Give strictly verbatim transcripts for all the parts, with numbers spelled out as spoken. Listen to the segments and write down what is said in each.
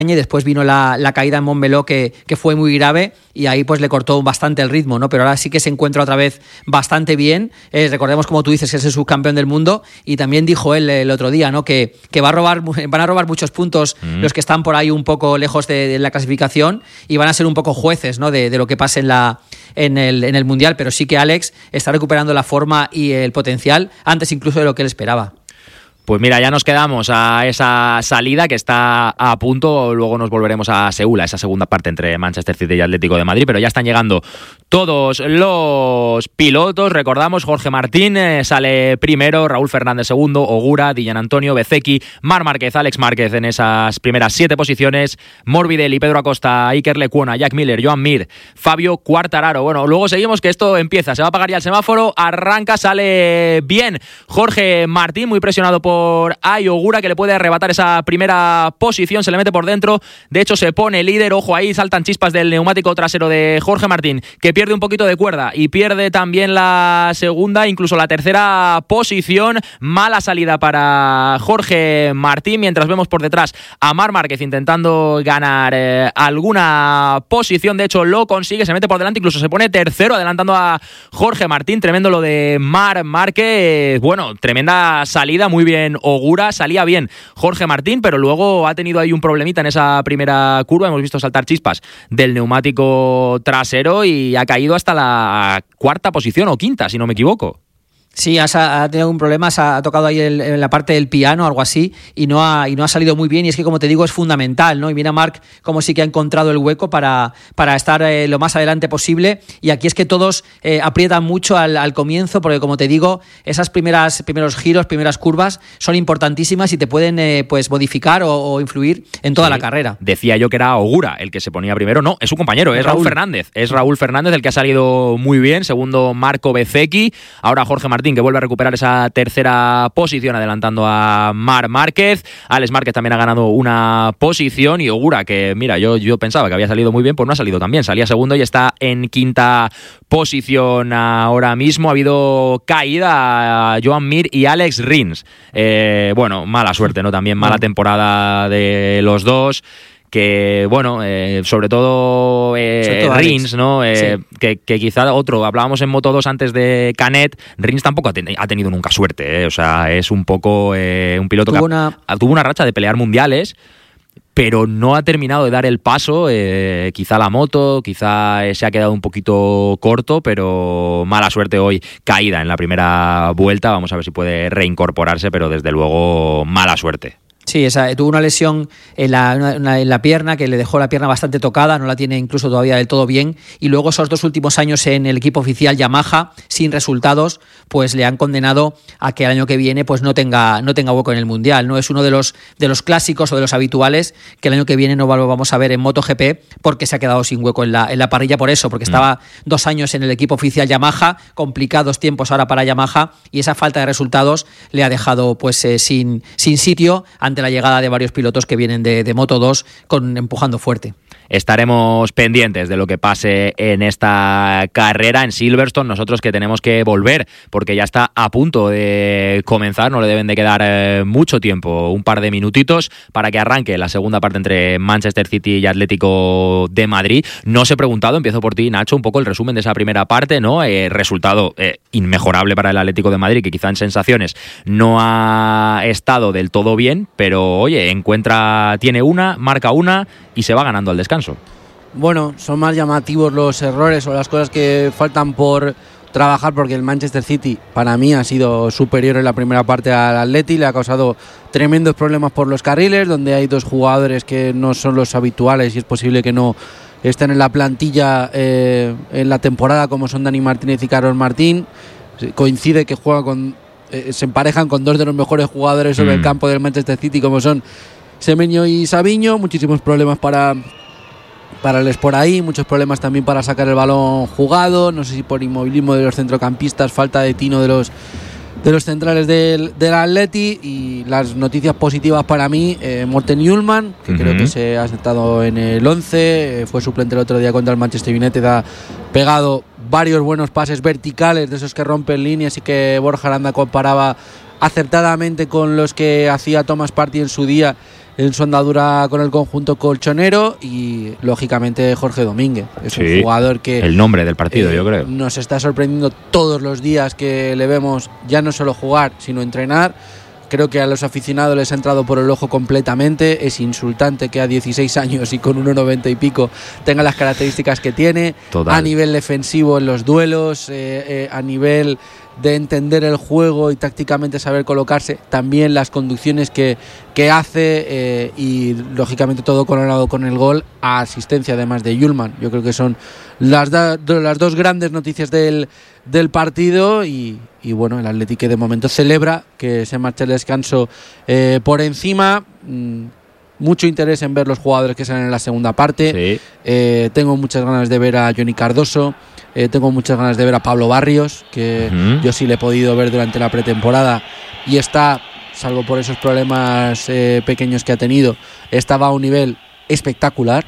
y después vino la, la caída en Montmeló que, que fue muy grave y ahí pues le cortó bastante el ritmo, ¿no? Pero ahora sí que se encuentra otra vez bastante bien. Eh, recordemos, como tú dices, que es el subcampeón del mundo y también dijo él el otro día, ¿no? Que, que va a robar, van a robar muchos puntos mm. los que están por ahí un poco lejos de, de la clasificación y van a ser un poco jueces, ¿no? De, de lo que pase en, la, en, el, en el Mundial, pero sí que Alex está recuperando la forma y el potencial antes incluso de lo que él esperaba. Pues mira, ya nos quedamos a esa salida que está a punto, luego nos volveremos a Seúl, a esa segunda parte entre Manchester City y Atlético de Madrid, pero ya están llegando todos los pilotos. Recordamos, Jorge Martín eh, sale primero, Raúl Fernández segundo, Ogura, Dillan Antonio, Bezzecchi, Marc Márquez, Alex Márquez en esas primeras siete posiciones, Morbidelli, Pedro Acosta, Iker Lecuona, Jack Miller, Joan Mir, Fabio Quartararo. Bueno, luego seguimos que esto empieza, se va a apagar ya el semáforo, arranca, sale bien Jorge Martín, muy presionado por por Ai Ogura, que le puede arrebatar esa primera posición, se le mete por dentro, de hecho se pone líder, ojo ahí, saltan chispas del neumático trasero de Jorge Martín, que pierde un poquito de cuerda y pierde también la segunda, incluso la tercera posición, mala salida para Jorge Martín, mientras vemos por detrás a Marc Márquez intentando ganar eh, alguna posición, de hecho lo consigue, se mete por delante, incluso se pone tercero adelantando a Jorge Martín, tremendo lo de Marc Márquez, bueno, tremenda salida, muy bien Ogura, salía bien Jorge Martín, pero luego ha tenido ahí un problemita en esa primera curva, hemos visto saltar chispas del neumático trasero y ha caído hasta la cuarta posición o quinta, si no me equivoco. Sí, ha, ha tenido un problema, se ha tocado ahí el, en la parte del piano, algo así, y no, ha, y no ha salido muy bien, y es que, como te digo, es fundamental, ¿no? Y mira Marc como sí que ha encontrado el hueco para, para estar eh, lo más adelante posible, y aquí es que todos eh, aprietan mucho al, al comienzo, porque, como te digo, esas primeras primeros giros, primeras curvas son importantísimas y te pueden eh, pues modificar o, o influir en toda sí, la carrera. Decía yo que era Ogura el que se ponía primero, no, es su compañero, es, es Raúl. Raúl Fernández, es Raúl Fernández el que ha salido muy bien, segundo Marco Bezzecchi, ahora Jorge Martín, que vuelve a recuperar esa tercera posición adelantando a Marc Márquez. Alex Márquez también ha ganado una posición y Ogura, que mira, yo, yo pensaba que había salido muy bien, pues no ha salido tan bien, salía segundo y está en quinta posición ahora mismo. Ha habido caída a Joan Mir y Alex Rins. Eh, bueno, mala suerte, ¿no? También mala temporada de los dos. Que, bueno, eh, sobre todo, eh, sobre todo Rins, ¿no? Eh, sí. que, que quizá otro, hablábamos en Moto dos antes de Canet, Rins tampoco ha, ten, ha tenido nunca suerte, ¿eh? O sea, es un poco eh, un piloto tuvo que una... ha, tuvo una racha de pelear mundiales, pero no ha terminado de dar el paso, eh, quizá la moto, quizá eh, se ha quedado un poquito corto, pero mala suerte hoy, caída en la primera vuelta, vamos a ver si puede reincorporarse, pero desde luego mala suerte. Sí, esa, tuvo una lesión en la, una, en la pierna que le dejó la pierna bastante tocada, no la tiene incluso todavía del todo bien, y luego esos dos últimos años en el equipo oficial Yamaha, sin resultados, pues le han condenado a que el año que viene pues no tenga, no tenga hueco en el Mundial, ¿no? Es uno de los, de los clásicos o de los habituales que el año que viene no lo vamos a ver en MotoGP porque se ha quedado sin hueco en la, en la parrilla por eso, porque estaba mm. dos años en el equipo oficial Yamaha, complicados tiempos ahora para Yamaha, y esa falta de resultados le ha dejado pues eh, sin, sin sitio ante la llegada de varios pilotos que vienen de, de Moto dos con, empujando fuerte. Estaremos pendientes de lo que pase en esta carrera en Silverstone, nosotros que tenemos que volver porque ya está a punto de comenzar, no le deben de quedar eh, mucho tiempo, un par de minutitos para que arranque la segunda parte entre Manchester City y Atlético de Madrid. No os he preguntado, empiezo por ti, Nacho, un poco el resumen de esa primera parte, ¿no? Eh, resultado eh, inmejorable para el Atlético de Madrid, que quizá en sensaciones no ha estado del todo bien, pero oye, encuentra, tiene una, marca una y se va ganando al descanso. Bueno, son más llamativos los errores o las cosas que faltan por trabajar, porque el Manchester City para mí ha sido superior en la primera parte al Atleti, le ha causado tremendos problemas por los carriles, donde hay dos jugadores que no son los habituales y es posible que no estén en la plantilla eh, en la temporada, como son Dani Martínez y Carlos Martín. Coincide que juegan con eh, se emparejan con dos de los mejores jugadores sobre mm. el campo del Manchester City, como son Semenyo y Savinho. Muchísimos problemas para para el Sport ahí, muchos problemas también para sacar el balón jugado, no sé si por inmovilismo de los centrocampistas, falta de tino de los de los centrales del, del Atleti. Y las noticias positivas para mí, eh, Morten Hjulmand, que uh-huh. creo que se ha sentado en el once, eh, fue suplente el otro día contra el Manchester United, ha pegado varios buenos pases verticales, de esos que rompen líneas y que Borja Aranda comparaba acertadamente con los que hacía Thomas Partey en su día en su andadura con el conjunto colchonero, y lógicamente Jorge Domínguez. Es sí, un jugador que el nombre del partido, eh, yo creo. Nos está sorprendiendo todos los días que le vemos, ya no solo jugar, sino entrenar. Creo que a los aficionados les ha entrado por el ojo completamente. Es insultante que a dieciséis años y con uno noventa y pico tenga las características que tiene. Total. A nivel defensivo en los duelos, eh, eh, a nivel de entender el juego y tácticamente saber colocarse, también las conducciones que, que hace, eh, y lógicamente todo coronado con el gol a asistencia además de Yulman. Yo creo que son las, da, las dos grandes noticias del, del partido, y, y bueno, el Athletic que de momento celebra que se marche el descanso eh, por encima. Mm, mucho interés en ver los jugadores que salen en la segunda parte. Sí. Eh, tengo muchas ganas de ver a Johnny Cardoso. Eh, tengo muchas ganas de ver a Pablo Barrios, que uh-huh. yo sí le he podido ver durante la pretemporada, y está, salvo por esos problemas eh, pequeños que ha tenido, estaba a un nivel espectacular,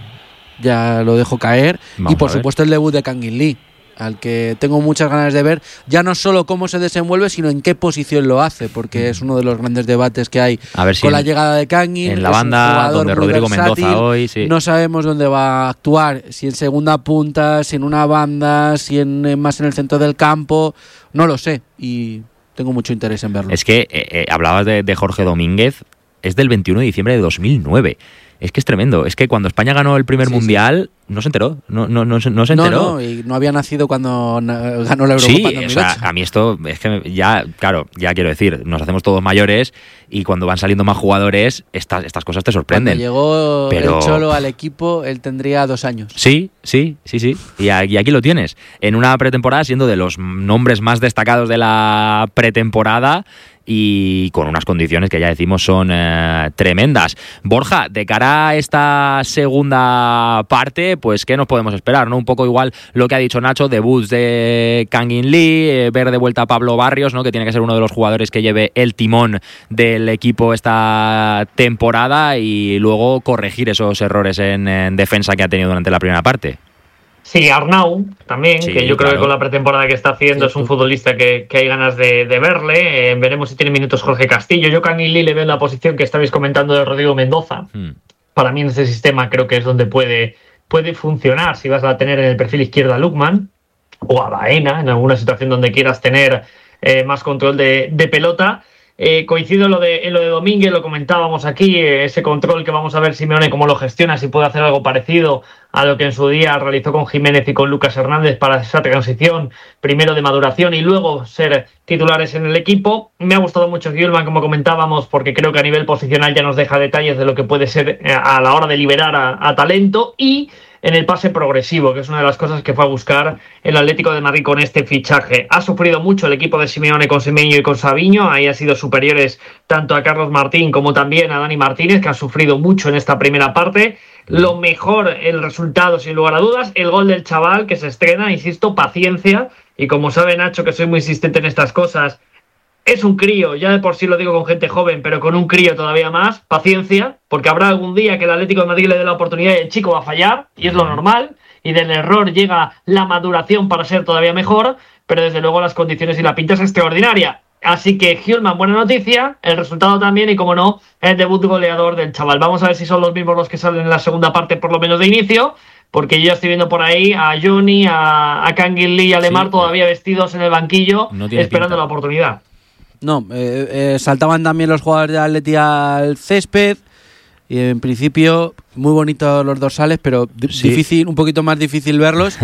ya lo dejo caer. Vamos, y por supuesto el debut de Kangin Lee, al que tengo muchas ganas de ver, ya no solo cómo se desenvuelve, sino en qué posición lo hace, porque es uno de los grandes debates que hay a ver si con en, la llegada de Kangin. En la banda donde Rodrigo versátil, Mendoza hoy, sí. No sabemos dónde va a actuar, si en segunda punta, si en una banda, si en, más en el centro del campo, no lo sé, y tengo mucho interés en verlo. Es que eh, eh, hablabas de, de Jorge Domínguez, es del veintiuno de diciembre de dos mil nueve. Es que es tremendo. Es que cuando España ganó el primer sí, mundial, sí. no se enteró. No, no, no, no se enteró. No, no, y no había nacido cuando ganó la Eurocopa sí, en dos mil ocho. O sea, a mí esto es que ya, claro, ya quiero decir, nos hacemos todos mayores, y cuando van saliendo más jugadores, estas, estas cosas te sorprenden. Cuando llegó pero... el Cholo al equipo, él tendría dos años. Sí, sí, sí, sí. Y aquí, aquí lo tienes. En una pretemporada, siendo de los nombres más destacados de la pretemporada, y con unas condiciones que ya decimos son eh, tremendas. Borja, de cara a esta segunda parte, pues ¿qué nos podemos esperar? ¿No? Un poco igual lo que ha dicho Nacho, debuts de Kangin Lee, eh, ver de vuelta a Pablo Barrios, ¿no? Que tiene que ser uno de los jugadores que lleve el timón del equipo esta temporada, y luego corregir esos errores en, en defensa que ha tenido durante la primera parte. Sí, Arnau también, sí, que yo creo claro. que con la pretemporada que está haciendo sí, es un futbolista que, que hay ganas de, de verle. Eh, veremos si tiene minutos Jorge Castillo. Yo a Kangin Lee le veo en la posición que estabais comentando de Rodrigo Mendoza. Hmm. Para mí en ese sistema creo que es donde puede, puede funcionar, si vas a tener en el perfil izquierdo a Lukman o a Baena, en alguna situación donde quieras tener eh, más control de, de pelota. Eh, coincido en lo, de, en lo de Domínguez, lo comentábamos aquí, eh, ese control que vamos a ver Simeone cómo lo gestiona, si puede hacer algo parecido a lo que en su día realizó con Jiménez y con Lucas Hernández para esa transición, primero de maduración y luego ser titulares en el equipo. Me ha gustado mucho Yulman, como comentábamos, porque creo que a nivel posicional ya nos deja detalles de lo que puede ser a la hora de liberar a, a talento, y en el pase progresivo, que es una de las cosas que fue a buscar el Atlético de Madrid con este fichaje. Ha sufrido mucho el equipo de Simeone con Semenyo y con Savinho, ahí ha sido superiores tanto a Carlos Martín como también a Dani Martínez, que ha sufrido mucho en esta primera parte. Lo mejor, el resultado sin lugar a dudas, el gol del chaval que se estrena, insisto, paciencia, y como sabe Nacho que soy muy insistente en estas cosas, es un crío, ya de por sí lo digo con gente joven, pero con un crío todavía más, paciencia, porque habrá algún día que el Atlético de Madrid le dé la oportunidad y el chico va a fallar, y es lo normal, y del error llega la maduración para ser todavía mejor, pero desde luego las condiciones y la pinta es extraordinaria. Así que Hjulman, buena noticia, el resultado también, y como no, el debut goleador del chaval. Vamos a ver si son los mismos los que salen en la segunda parte, por lo menos de inicio, porque yo ya estoy viendo por ahí a Johnny, a, a Kangin Lee y a Lemar sí, todavía vestidos en el banquillo, no esperando pinta. La oportunidad. No, eh, eh, saltaban también los jugadores de Atleti al césped, y en principio muy bonitos los dorsales, pero sí. difícil, un poquito más difícil verlos.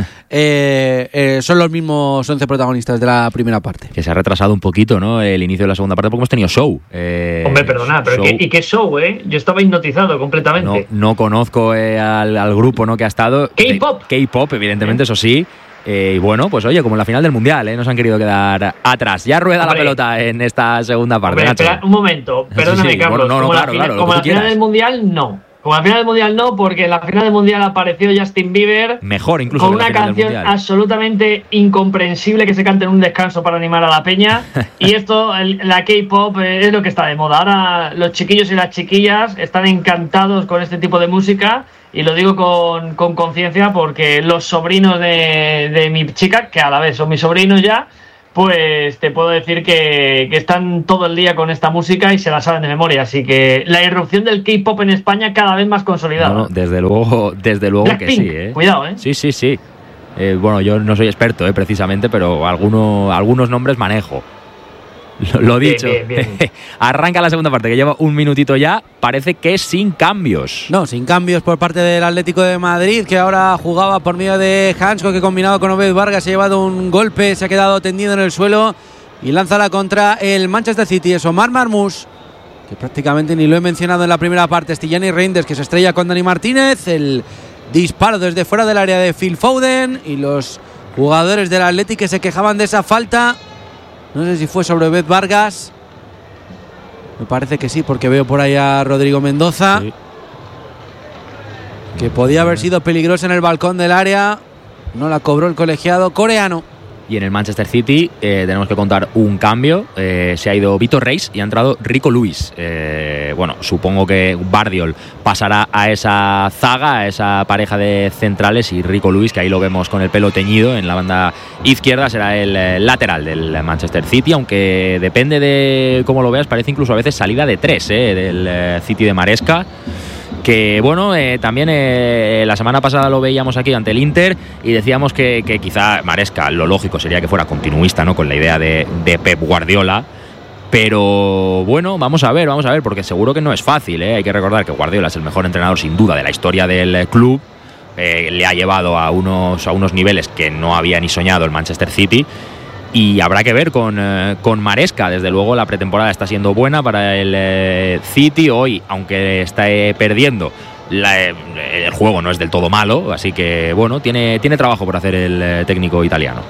eh, eh, son los mismos once protagonistas de la primera parte. Que se ha retrasado un poquito, ¿no? El inicio de la segunda parte, porque hemos tenido show. Eh, Hombre, perdona, pero show. ¿Qué, ¿y qué show, eh? Yo estaba hipnotizado completamente. No, no conozco eh, al, al grupo, ¿no? Que ha estado. K-pop. Eh, K-pop, evidentemente, ¿Eh? Eso sí. Eh, y bueno, pues oye, como en la final del Mundial, ¿eh? Nos han querido quedar atrás. Ya rueda Hombre. la pelota en esta segunda parte. Hombre, espera, un momento, perdóname, sí, sí. Carlos. Bueno, no, no, como claro, la, final, claro, como la final del Mundial, no. Como la final del Mundial no, porque en la final del Mundial apareció Justin Bieber. Mejor incluso con una canción absolutamente incomprensible que se canta en un descanso para animar a la peña. Y esto, el, la K-pop, eh, es lo que está de moda. Ahora los chiquillos y las chiquillas están encantados con este tipo de música. Y lo digo con, con conciencia porque los sobrinos de, de mi chica, que a la vez son mis sobrinos ya, pues te puedo decir que, que están todo el día con esta música y se la saben de memoria. Así que la irrupción del K-pop en España cada vez más consolidada. No, no, desde luego, desde luego que sí, ¿eh? Cuidado, ¿eh? Sí, sí, sí. Eh, bueno, yo no soy experto, eh, precisamente, pero alguno, algunos nombres manejo. Lo, lo dicho. Bien, bien, bien. Arranca la segunda parte, que lleva un minutito ya. Parece que sin cambios. No, sin cambios por parte del Atlético de Madrid, que ahora jugaba por medio de Hansko, que combinado con Obed Vargas se ha llevado un golpe, se ha quedado tendido en el suelo y lanza la contra el Manchester City. Es Omar Marmoush, que prácticamente ni lo he mencionado en la primera parte. Stillani Reinders, que se estrella con Dani Martínez. El disparo desde fuera del área de Phil Foden y los jugadores del Atlético que se quejaban de esa falta. No sé si fue sobre Obed Vargas. Me parece que sí, porque veo por ahí a Rodrigo Mendoza. Sí. Que podía haber sido peligrosa en el balcón del área. No la cobró el colegiado coreano. Y en el Manchester City eh, tenemos que contar un cambio. Eh, se ha ido Vitor Reis y ha entrado Rico Lewis. Eh, bueno, supongo que Guardiol pasará a esa zaga, a esa pareja de centrales, y Rico Lewis, que ahí lo vemos con el pelo teñido en la banda izquierda, será el eh, lateral del Manchester City, aunque depende de cómo lo veas, parece incluso a veces salida de tres eh, del eh, City de Maresca. Que bueno, eh, también eh, la semana pasada lo veíamos aquí ante el Inter y decíamos que, que quizá Maresca, lo lógico sería que fuera continuista, ¿no?, con la idea de, de Pep Guardiola. Pero bueno, vamos a ver, vamos a ver, porque seguro que no es fácil, ¿eh? Hay que recordar que Guardiola es el mejor entrenador sin duda de la historia del club. Eh, le ha llevado a unos, a unos niveles que no había ni soñado el Manchester City. Y habrá que ver con, eh, con Maresca. Desde luego la pretemporada está siendo buena para el eh, City. Hoy, aunque está eh, perdiendo, la, eh, el juego no es del todo malo. Así que bueno, tiene, tiene trabajo por hacer el eh, técnico italiano.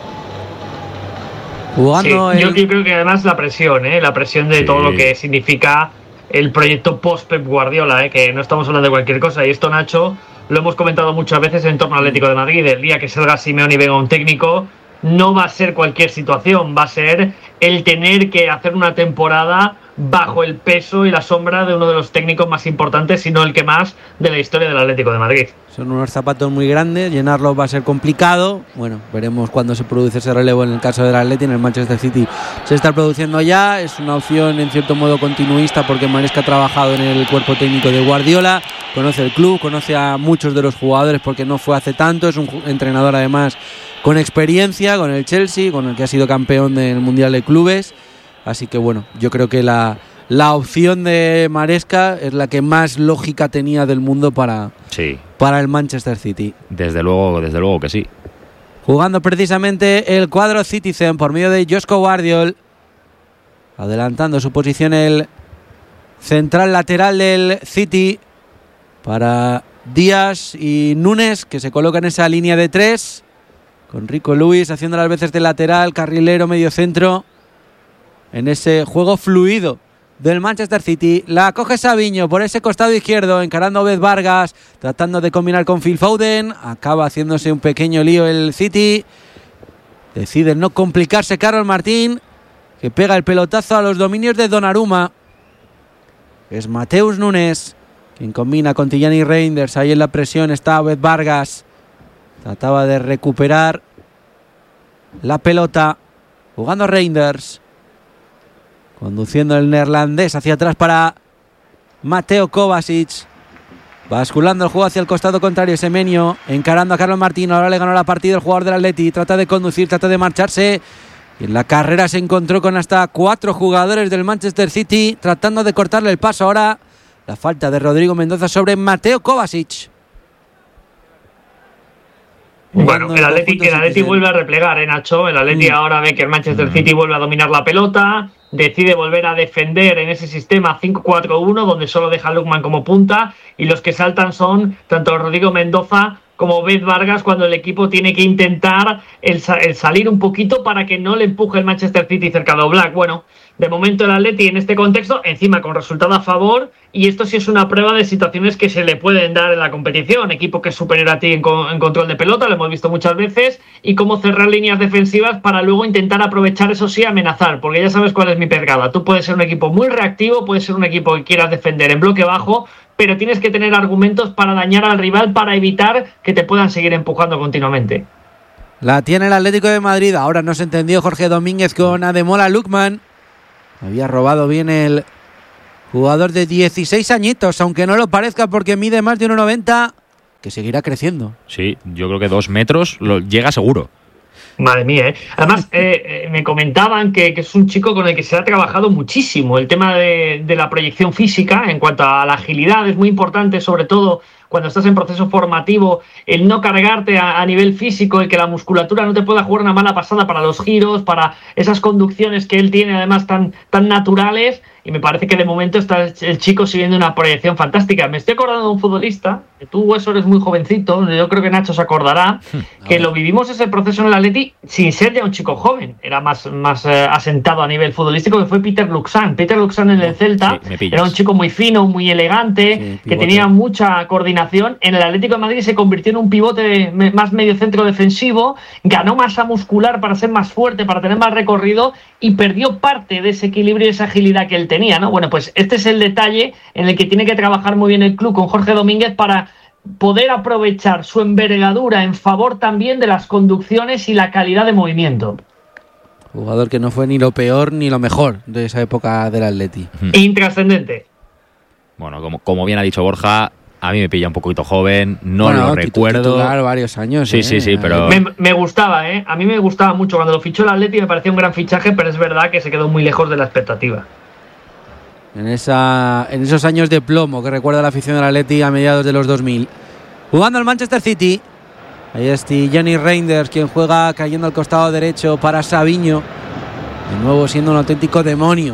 Jugando sí, el... yo, yo creo que además la presión, ¿eh? la presión de sí. todo lo que significa el proyecto post-Pep Guardiola, ¿eh? Que no estamos hablando de cualquier cosa. Y esto, Nacho, lo hemos comentado muchas veces en torno al Atlético de Madrid. El día que salga Simeone y venga un técnico, no va a ser cualquier situación, va a ser el tener que hacer una temporada bajo el peso y la sombra de uno de los técnicos más importantes, si no el que más, de la historia del Atlético de Madrid. Son unos zapatos muy grandes, llenarlos va a ser complicado. Bueno, veremos cuándo se produce ese relevo en el caso del Atlético. En el Manchester City se está produciendo ya, es una opción en cierto modo continuista, porque Maresca ha trabajado en el cuerpo técnico de Guardiola, conoce el club, conoce a muchos de los jugadores porque no fue hace tanto, es un entrenador además con experiencia, con el Chelsea, con el que ha sido campeón del Mundial de Clubes. Así que bueno, yo creo que la, la opción de Maresca es la que más lógica tenía del mundo para, sí. para el Manchester City. Desde luego, desde luego que sí. Jugando precisamente el cuadro Citizen por medio de Josko Guardiol, adelantando su posición el central lateral del City para Díaz y Núñez, que se colocan en esa línea de tres, con Rico Lewis haciendo las veces de lateral, carrilero, medio centro, en ese juego fluido del Manchester City. La coge Savinho por ese costado izquierdo, encarando a Obed Vargas, tratando de combinar con Phil Foden. Acaba haciéndose un pequeño lío el City. Decide no complicarse Carlos Martín, que pega el pelotazo a los dominios de Donnarumma. Es Mateus Núñez quien combina con Stillani Reinders. Ahí en la presión está Obed Vargas. Trataba de recuperar la pelota, jugando Reinders, conduciendo el neerlandés hacia atrás para Mateo Kovacic, basculando el juego hacia el costado contrario. Semenyo encarando a Carlos Martín. Ahora le ganó la partida el jugador del Atleti, trata de conducir, trata de marcharse, y en la carrera se encontró con hasta cuatro jugadores del Manchester City tratando de cortarle el paso. Ahora la falta de Rodrigo Mendoza sobre Mateo Kovacic. Bueno, el Atleti, el Atleti vuelve a replegar, ¿eh, Nacho? El Atleti mm. ahora ve que el Manchester City vuelve a dominar la pelota, decide volver a defender en ese sistema cinco cuatro uno, donde solo deja a Lookman como punta, y los que saltan son tanto Rodrigo Mendoza como Obed Vargas, cuando el equipo tiene que intentar el, el salir un poquito para que no le empuje el Manchester City cerca de Oblak. Bueno, de momento el Atleti en este contexto, encima con resultado a favor, y esto sí es una prueba de situaciones que se le pueden dar en la competición. Equipo que es superior a ti en, en control de pelota, lo hemos visto muchas veces, y cómo cerrar líneas defensivas para luego intentar aprovechar, eso sí, amenazar, porque ya sabes cuál es mi pegada. Tú puedes ser un equipo muy reactivo, puedes ser un equipo que quieras defender en bloque bajo, pero tienes que tener argumentos para dañar al rival, para evitar que te puedan seguir empujando continuamente. La tiene el Atlético de Madrid. Ahora no se entendió Jorge Domínguez con Ademola Lookman. Había robado bien el jugador de dieciséis añitos, aunque no lo parezca porque mide más de uno noventa, que seguirá creciendo. Sí, yo creo que dos metros lo llega seguro. Madre mía, ¿eh? Además, eh, eh, me comentaban que, que es un chico con el que se ha trabajado muchísimo. El tema de, de la proyección física, en cuanto a la agilidad, es muy importante, sobre todo cuando estás en proceso formativo, el no cargarte a, a nivel físico, el que la musculatura no te pueda jugar una mala pasada para los giros, para esas conducciones que él tiene además tan, tan naturales. Y me parece que de momento está el chico siguiendo una proyección fantástica. Me estoy acordando de un futbolista, que tú, eso eres muy jovencito, yo creo que Nacho se acordará, que lo vivimos ese proceso en el Atleti sin ser ya un chico joven, era más, más eh, asentado a nivel futbolístico, que fue Peter Luxan. Peter Luxan en el Celta sí, era un chico muy fino, muy elegante, sí, que tenía mucha coordinación. En el Atlético de Madrid se convirtió en un pivote más medio centro defensivo, ganó masa muscular para ser más fuerte, para tener más recorrido, y perdió parte de ese equilibrio y esa agilidad que él tenía, ¿no? Bueno, pues este es el detalle en el que tiene que trabajar muy bien el club con Jorge Domínguez para poder aprovechar su envergadura en favor también de las conducciones y la calidad de movimiento. Jugador que no fue ni lo peor ni lo mejor de esa época del Atleti. Intrascendente. Bueno, como, como bien ha dicho Borja, a mí me pilla un poquito joven, no bueno, lo recuerdo. Titular varios años. Sí, eh. sí, sí, pero... Me, me gustaba, ¿eh? A mí me gustaba mucho. Cuando lo fichó el Atleti me parecía un gran fichaje, pero es verdad que se quedó muy lejos de la expectativa. En, esa, en esos años de plomo que recuerda la afición del Atleti a mediados de los dos mil. Jugando al Manchester City. Ahí está Johnny Reinders, quien juega cayendo al costado derecho para Savinho. De nuevo siendo un auténtico demonio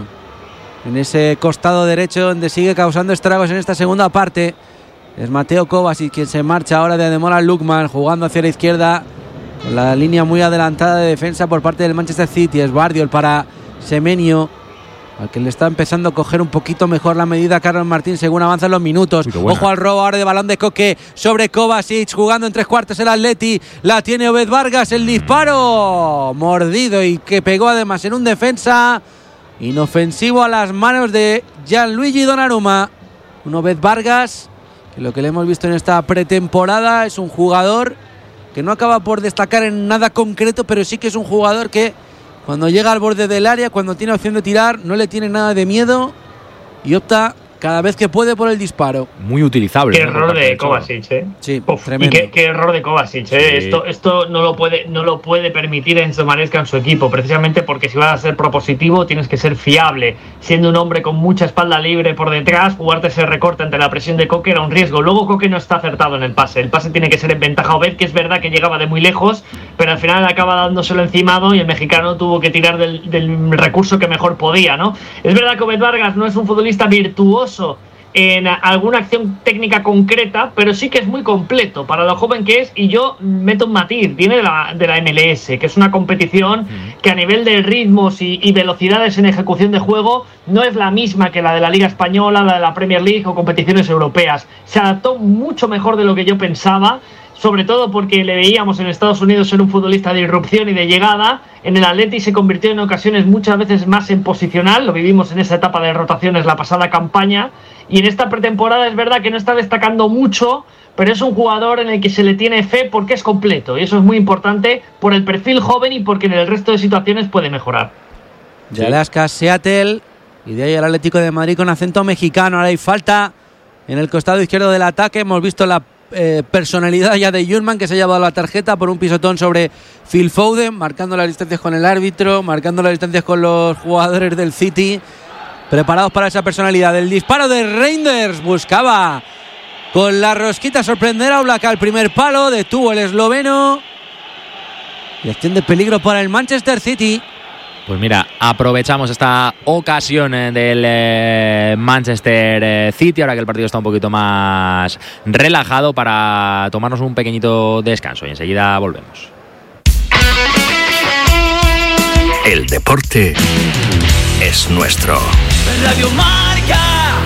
en ese costado derecho, donde sigue causando estragos en esta segunda parte. Es Mateo Kovacic quien se marcha ahora de Ademola Lookman, jugando hacia la izquierda con la línea muy adelantada de defensa por parte del Manchester City. Es Bardiol para Semenyo, al que le está empezando a coger un poquito mejor la medida Carlos Martín según avanzan los minutos. Uy, ojo al robo ahora de balón de Coque sobre Kovacic, jugando en tres cuartos el Atleti. La tiene Obed Vargas, el disparo mordido y que pegó además en un defensa inofensivo a las manos de Gianluigi Donnarumma. Un Obed Vargas que lo que le hemos visto en esta pretemporada es un jugador que no acaba por destacar en nada concreto, pero sí que es un jugador que cuando llega al borde del área, cuando tiene opción de tirar, no le tiene nada de miedo y opta cada vez que puede por el disparo. Muy utilizable. Qué ¿no? error de Kovacic, ¿eh? Sí, Uf, tremendo. Y qué, qué error de Kovacic, ¿eh? Sí. Esto, esto no lo puede, no lo puede permitir Enzo Maresca en su equipo, precisamente porque si vas a ser propositivo tienes que ser fiable. Siendo un hombre con mucha espalda libre por detrás, jugarte ese recorte ante la presión de Coque era un riesgo. Luego Coque no está acertado en el pase. El pase tiene que ser en ventaja a Obed, que es verdad que llegaba de muy lejos, pero al final acaba dándoselo encimado y el mexicano tuvo que tirar del, del recurso que mejor podía, ¿no? Es verdad que Obed Vargas no es un futbolista virtuoso en alguna acción técnica concreta, pero sí que es muy completo para lo joven que es, y yo meto un matiz, viene de la, de la M L S, que es una competición uh-huh. que a nivel de ritmos y, y velocidades en ejecución de juego no es la misma que la de la Liga Española, la de la Premier League o competiciones europeas. Se adaptó mucho mejor de lo que yo pensaba, sobre todo porque le veíamos en Estados Unidos ser un futbolista de irrupción y de llegada. En el Atleti se convirtió en ocasiones muchas veces más en posicional, lo vivimos en esa etapa de rotaciones la pasada campaña, y en esta pretemporada es verdad que no está destacando mucho, pero es un jugador en el que se le tiene fe porque es completo, y eso es muy importante por el perfil joven y porque en el resto de situaciones puede mejorar. De Alaska, Seattle, y de ahí el Atlético de Madrid con acento mexicano. Ahora hay falta en el costado izquierdo del ataque. Hemos visto la Eh, personalidad ya de Jurman, que se ha llevado la tarjeta por un pisotón sobre Phil Foden, marcando las distancias con el árbitro, marcando las distancias con los jugadores del City, preparados para esa personalidad. El disparo de Reinders, buscaba con la rosquita sorprender a Oblak al primer palo, detuvo el esloveno y acción de peligro para el Manchester City. Pues mira, aprovechamos esta ocasión del eh, Manchester eh, City, ahora que el partido está un poquito más relajado, para tomarnos un pequeñito descanso y enseguida volvemos. El deporte es nuestro. Radio Marca.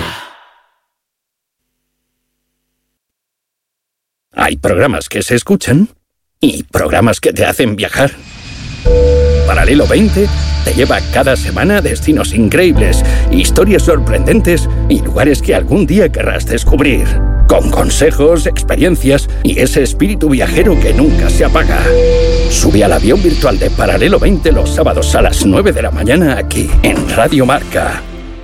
Hay programas que se escuchan y programas que te hacen viajar. Paralelo veinte te lleva cada semana a destinos increíbles, historias sorprendentes y lugares que algún día querrás descubrir. Con consejos, experiencias y ese espíritu viajero que nunca se apaga. Sube al avión virtual de Paralelo veinte los sábados a las nueve de la mañana aquí, en Radio Marca.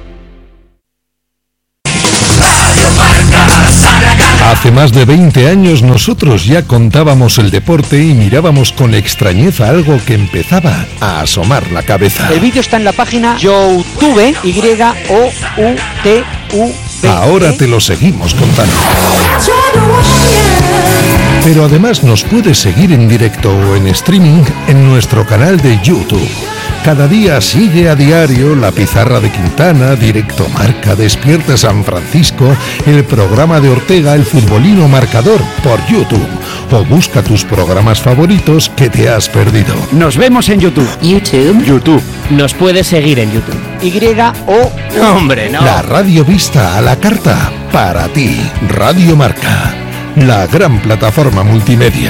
Hace más de veinte años nosotros ya contábamos el deporte y mirábamos con extrañeza algo que empezaba a asomar la cabeza. El vídeo está en la página YouTube, Y O U T U B. Ahora te lo seguimos contando. Pero además nos puedes seguir en directo o en streaming en nuestro canal de YouTube. Cada día sigue a diario La Pizarra de Quintana, Directo Marca, Despierta San Francisco, el programa de Ortega, El Futbolino Marcador, por YouTube. O busca tus programas favoritos que te has perdido. Nos vemos en YouTube. YouTube. YouTube. Nos puedes seguir en YouTube. Y O Hombre, no. La radio vista a la carta para ti. Radio Marca, la gran plataforma multimedia.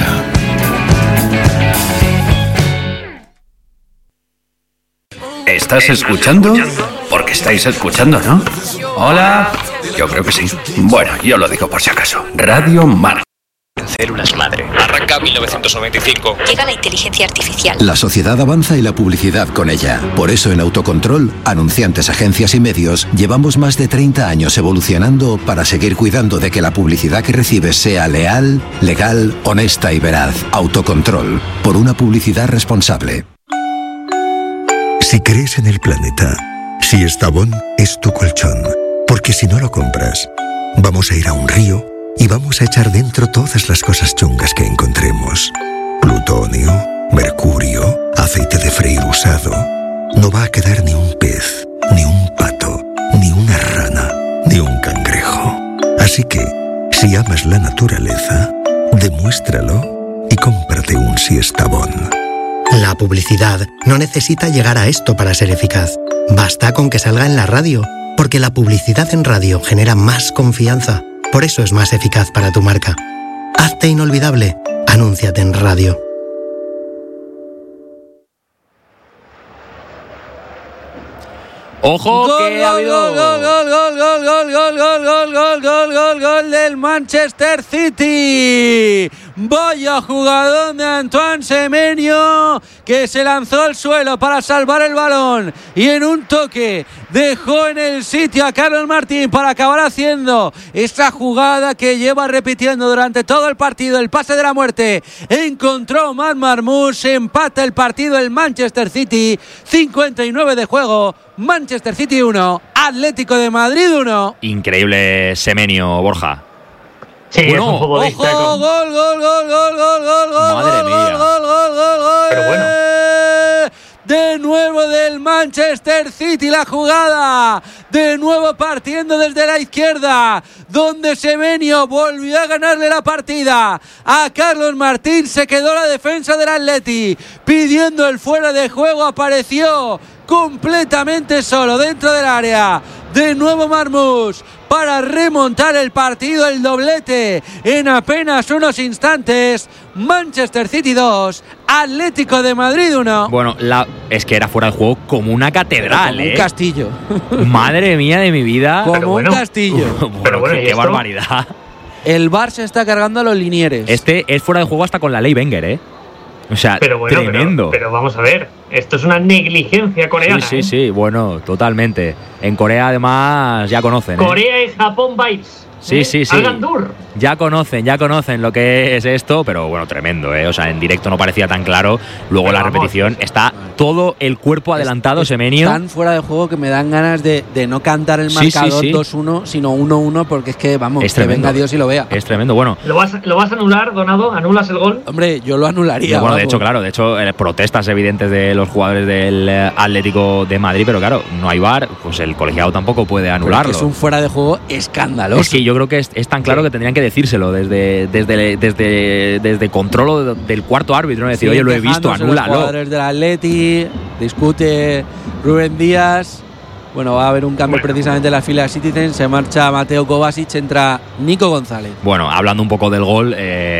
¿Estás escuchando? Porque estáis escuchando, ¿no? Hola. Yo creo que sí. Bueno, yo lo digo por si acaso. Radio Marca. Células madre. Arranca mil novecientos noventa y cinco. Llega la inteligencia artificial. La sociedad avanza y la publicidad con ella. Por eso en Autocontrol, anunciantes, agencias y medios, llevamos más de treinta años evolucionando para seguir cuidando de que la publicidad que recibes sea leal, legal, honesta y veraz. Autocontrol. Por una publicidad responsable. Si crees en el planeta, si Estavón es tu colchón, porque si no lo compras, vamos a ir a un río y vamos a echar dentro todas las cosas chungas que encontremos. Plutonio, mercurio, aceite de freír usado. No va a quedar ni un pez, ni un pato, ni una rana, ni un cangrejo. Así que, si amas la naturaleza, demuéstralo y cómprate un Siestabón. La publicidad no necesita llegar a esto para ser eficaz. Basta con que salga en la radio, porque la publicidad en radio genera más confianza. Por eso es más eficaz para tu marca. Hazte inolvidable. Anúnciate en radio. Ojo Gol, que ha gol, habido gol, gol, gol, gol, gol, gol, gol, gol, gol, gol, gol, gol del Manchester City. Vaya jugador de Antoine Semenyo, que se lanzó al suelo para salvar el balón y en un toque dejó en el sitio a Carlos Martín para acabar haciendo esa jugada que lleva repitiendo durante todo el partido, el pase de la muerte. Encontró Omar Marmoush, empata el partido el Manchester City, cincuenta y nueve de juego. Manchester City uno, Atlético de Madrid uno. Increíble Semenyo, Borja. Sí, bueno, es un futbolista. Ojo, con... gol, gol, gol, gol, gol, gol, gol, Madre gol, mía. gol, gol, gol, gol. Pero bueno. De nuevo del Manchester City la jugada. De nuevo partiendo desde la izquierda, donde Semenyo volvió a ganarle la partida a Carlos Martín. Se quedó la defensa del Atleti pidiendo el fuera de juego. Apareció completamente solo dentro del área. De nuevo Marmoush para remontar el partido, el doblete en apenas unos instantes. Manchester City dos, Atlético de Madrid uno. Bueno, la, es que era fuera de juego como una catedral, como ¿eh? un castillo. Madre mía de mi vida. Como Pero bueno, un castillo. Bueno, pero bueno, qué, ¿y qué esto? barbaridad. El Bar se está cargando a los linieres. Este es fuera de juego hasta con la ley Wenger, ¿eh? O sea, Pero bueno, tremendo. Pero, pero vamos a ver, esto es una negligencia coreana. Sí, sí, ¿eh? sí, bueno, totalmente. En Corea además ya conocen. ¿eh? Corea y Japón vibes. Sí, ¿eh? sí, sí. Al-Gandur. Ya conocen, ya conocen lo que es esto, pero bueno, tremendo, ¿eh? O sea, en directo no parecía tan claro. Luego Pero la vamos, repetición sí, sí. está todo el cuerpo adelantado, Es- Semenyo. Tan fuera de juego que me dan ganas de, de no cantar el Sí, sí, marcador sí. dos uno, sino uno uno, porque es que, vamos, Es que tremendo. venga Dios y lo vea. Es tremendo, bueno. ¿Lo vas, ¿Lo vas a anular, Donado? ¿Anulas el gol? Hombre, yo lo anularía. Y bueno, de vamos. hecho, claro, de hecho, eh, protestas evidentes de los jugadores del eh, Atlético de Madrid, pero claro, no hay V A R, pues el colegiado tampoco puede Pero anularlo. Es un fuera de juego escandaloso. Es que yo creo que es, es tan claro que tendrían que decírselo desde, desde, desde, desde control del cuarto árbitro, ¿no? Decir, Siguen oye, lo he visto, quejándose los anúlalo. jugadores del Atleti, discute Rubén Díaz. Bueno, va a haber un cambio Bueno. precisamente en la fila de Citizen. Se marcha Mateo Kovacic, entra Nico González. Bueno, hablando un poco del gol, eh,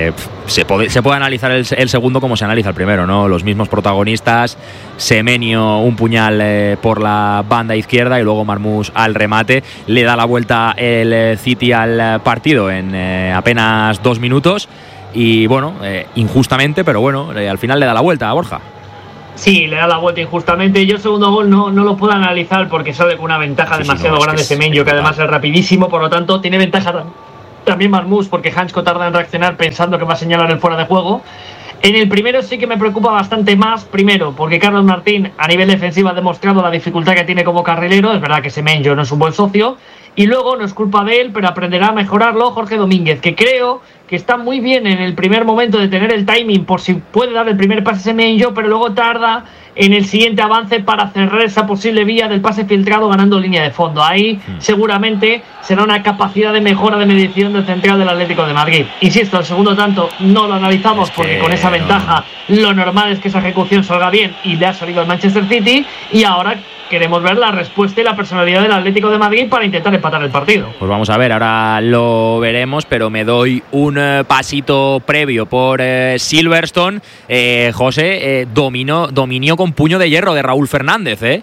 eh, se, puede, se puede analizar el, el segundo como se analiza el primero, ¿no? Los mismos protagonistas, Semenyo un puñal eh, por la banda izquierda y luego Marmoush al remate. Le da la vuelta el City al partido en eh, apenas dos minutos y bueno, eh, injustamente, pero bueno, eh, al final le da la vuelta a Borja. Sí, le da la vuelta injustamente. Yo el segundo gol no, no lo puedo analizar porque sale con una ventaja sí, demasiado sí, no, grande Semenyo, que, que además es rapidísimo, por lo tanto tiene ventaja también Marmoush porque Hansko tarda en reaccionar pensando que va a señalar el fuera de juego. En el primero sí que me preocupa bastante más, primero porque Carlos Martín a nivel defensivo ha demostrado la dificultad que tiene como carrilero, es verdad que Semenyo no es un buen socio, y luego no es culpa de él, pero aprenderá a mejorarlo Jorge Domínguez, que creo que está muy bien en el primer momento de tener el timing por si puede dar el primer pase Semenyo, pero luego tarda en el siguiente avance para cerrar esa posible vía del pase filtrado ganando línea de fondo. Ahí mm. seguramente será una capacidad de mejora de medición del central del Atlético de Madrid. Insisto, el segundo tanto no lo analizamos es porque con esa ventaja no. lo normal es que esa ejecución salga bien y le ha salido al Manchester City, y ahora queremos ver la respuesta y la personalidad del Atlético de Madrid para intentar empatar el partido. Pues vamos a ver, ahora lo veremos, pero me doy un eh, pasito previo por eh, Silverstone. Eh, José, eh, dominó, dominio con puño de hierro de Raúl Fernández, ¿eh?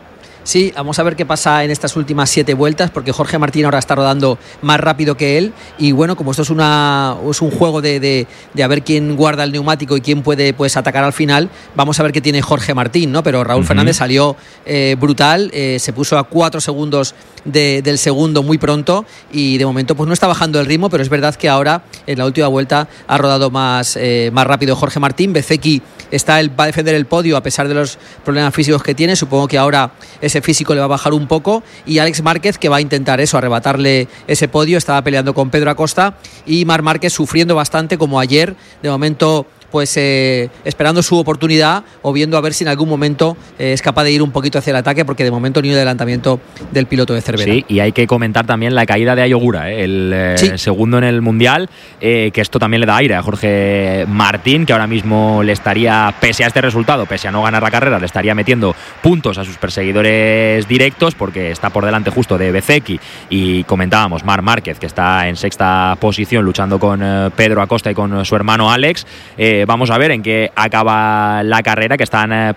Sí, vamos a ver qué pasa en estas últimas siete vueltas, porque Jorge Martín ahora está rodando más rápido que él, y bueno, como esto es una es un juego de, de, de a ver quién guarda el neumático y quién puede pues atacar al final, vamos a ver qué tiene Jorge Martín, ¿no? Pero Raúl uh-huh. Fernández salió eh, brutal, eh, se puso a cuatro segundos de, del segundo muy pronto, y de momento pues no está bajando el ritmo, pero es verdad que ahora en la última vuelta ha rodado más, eh, más rápido Jorge Martín. Bezzecchi está el, va a defender el podio a pesar de los problemas físicos que tiene, supongo que ahora ese físico le va a bajar un poco, y Alex Márquez, que va a intentar eso, arrebatarle ese podio, estaba peleando con Pedro Acosta, y Marc Márquez sufriendo bastante como ayer, de momento pues eh, esperando su oportunidad o viendo a ver si en algún momento eh, es capaz de ir un poquito hacia el ataque, porque de momento ni un adelantamiento del piloto de Cervera. Sí, y hay que comentar también la caída de Ayogura, ¿eh? el eh, sí. segundo en el Mundial, eh, que esto también le da aire a Jorge Martín, que ahora mismo le estaría, pese a este resultado, pese a no ganar la carrera, le estaría metiendo puntos a sus perseguidores directos, porque está por delante justo de Bezzecchi, y comentábamos Marc Márquez, que está en sexta posición luchando con eh, Pedro Acosta y con su hermano Alex. eh, Vamos a ver en qué acaba la carrera, que están eh,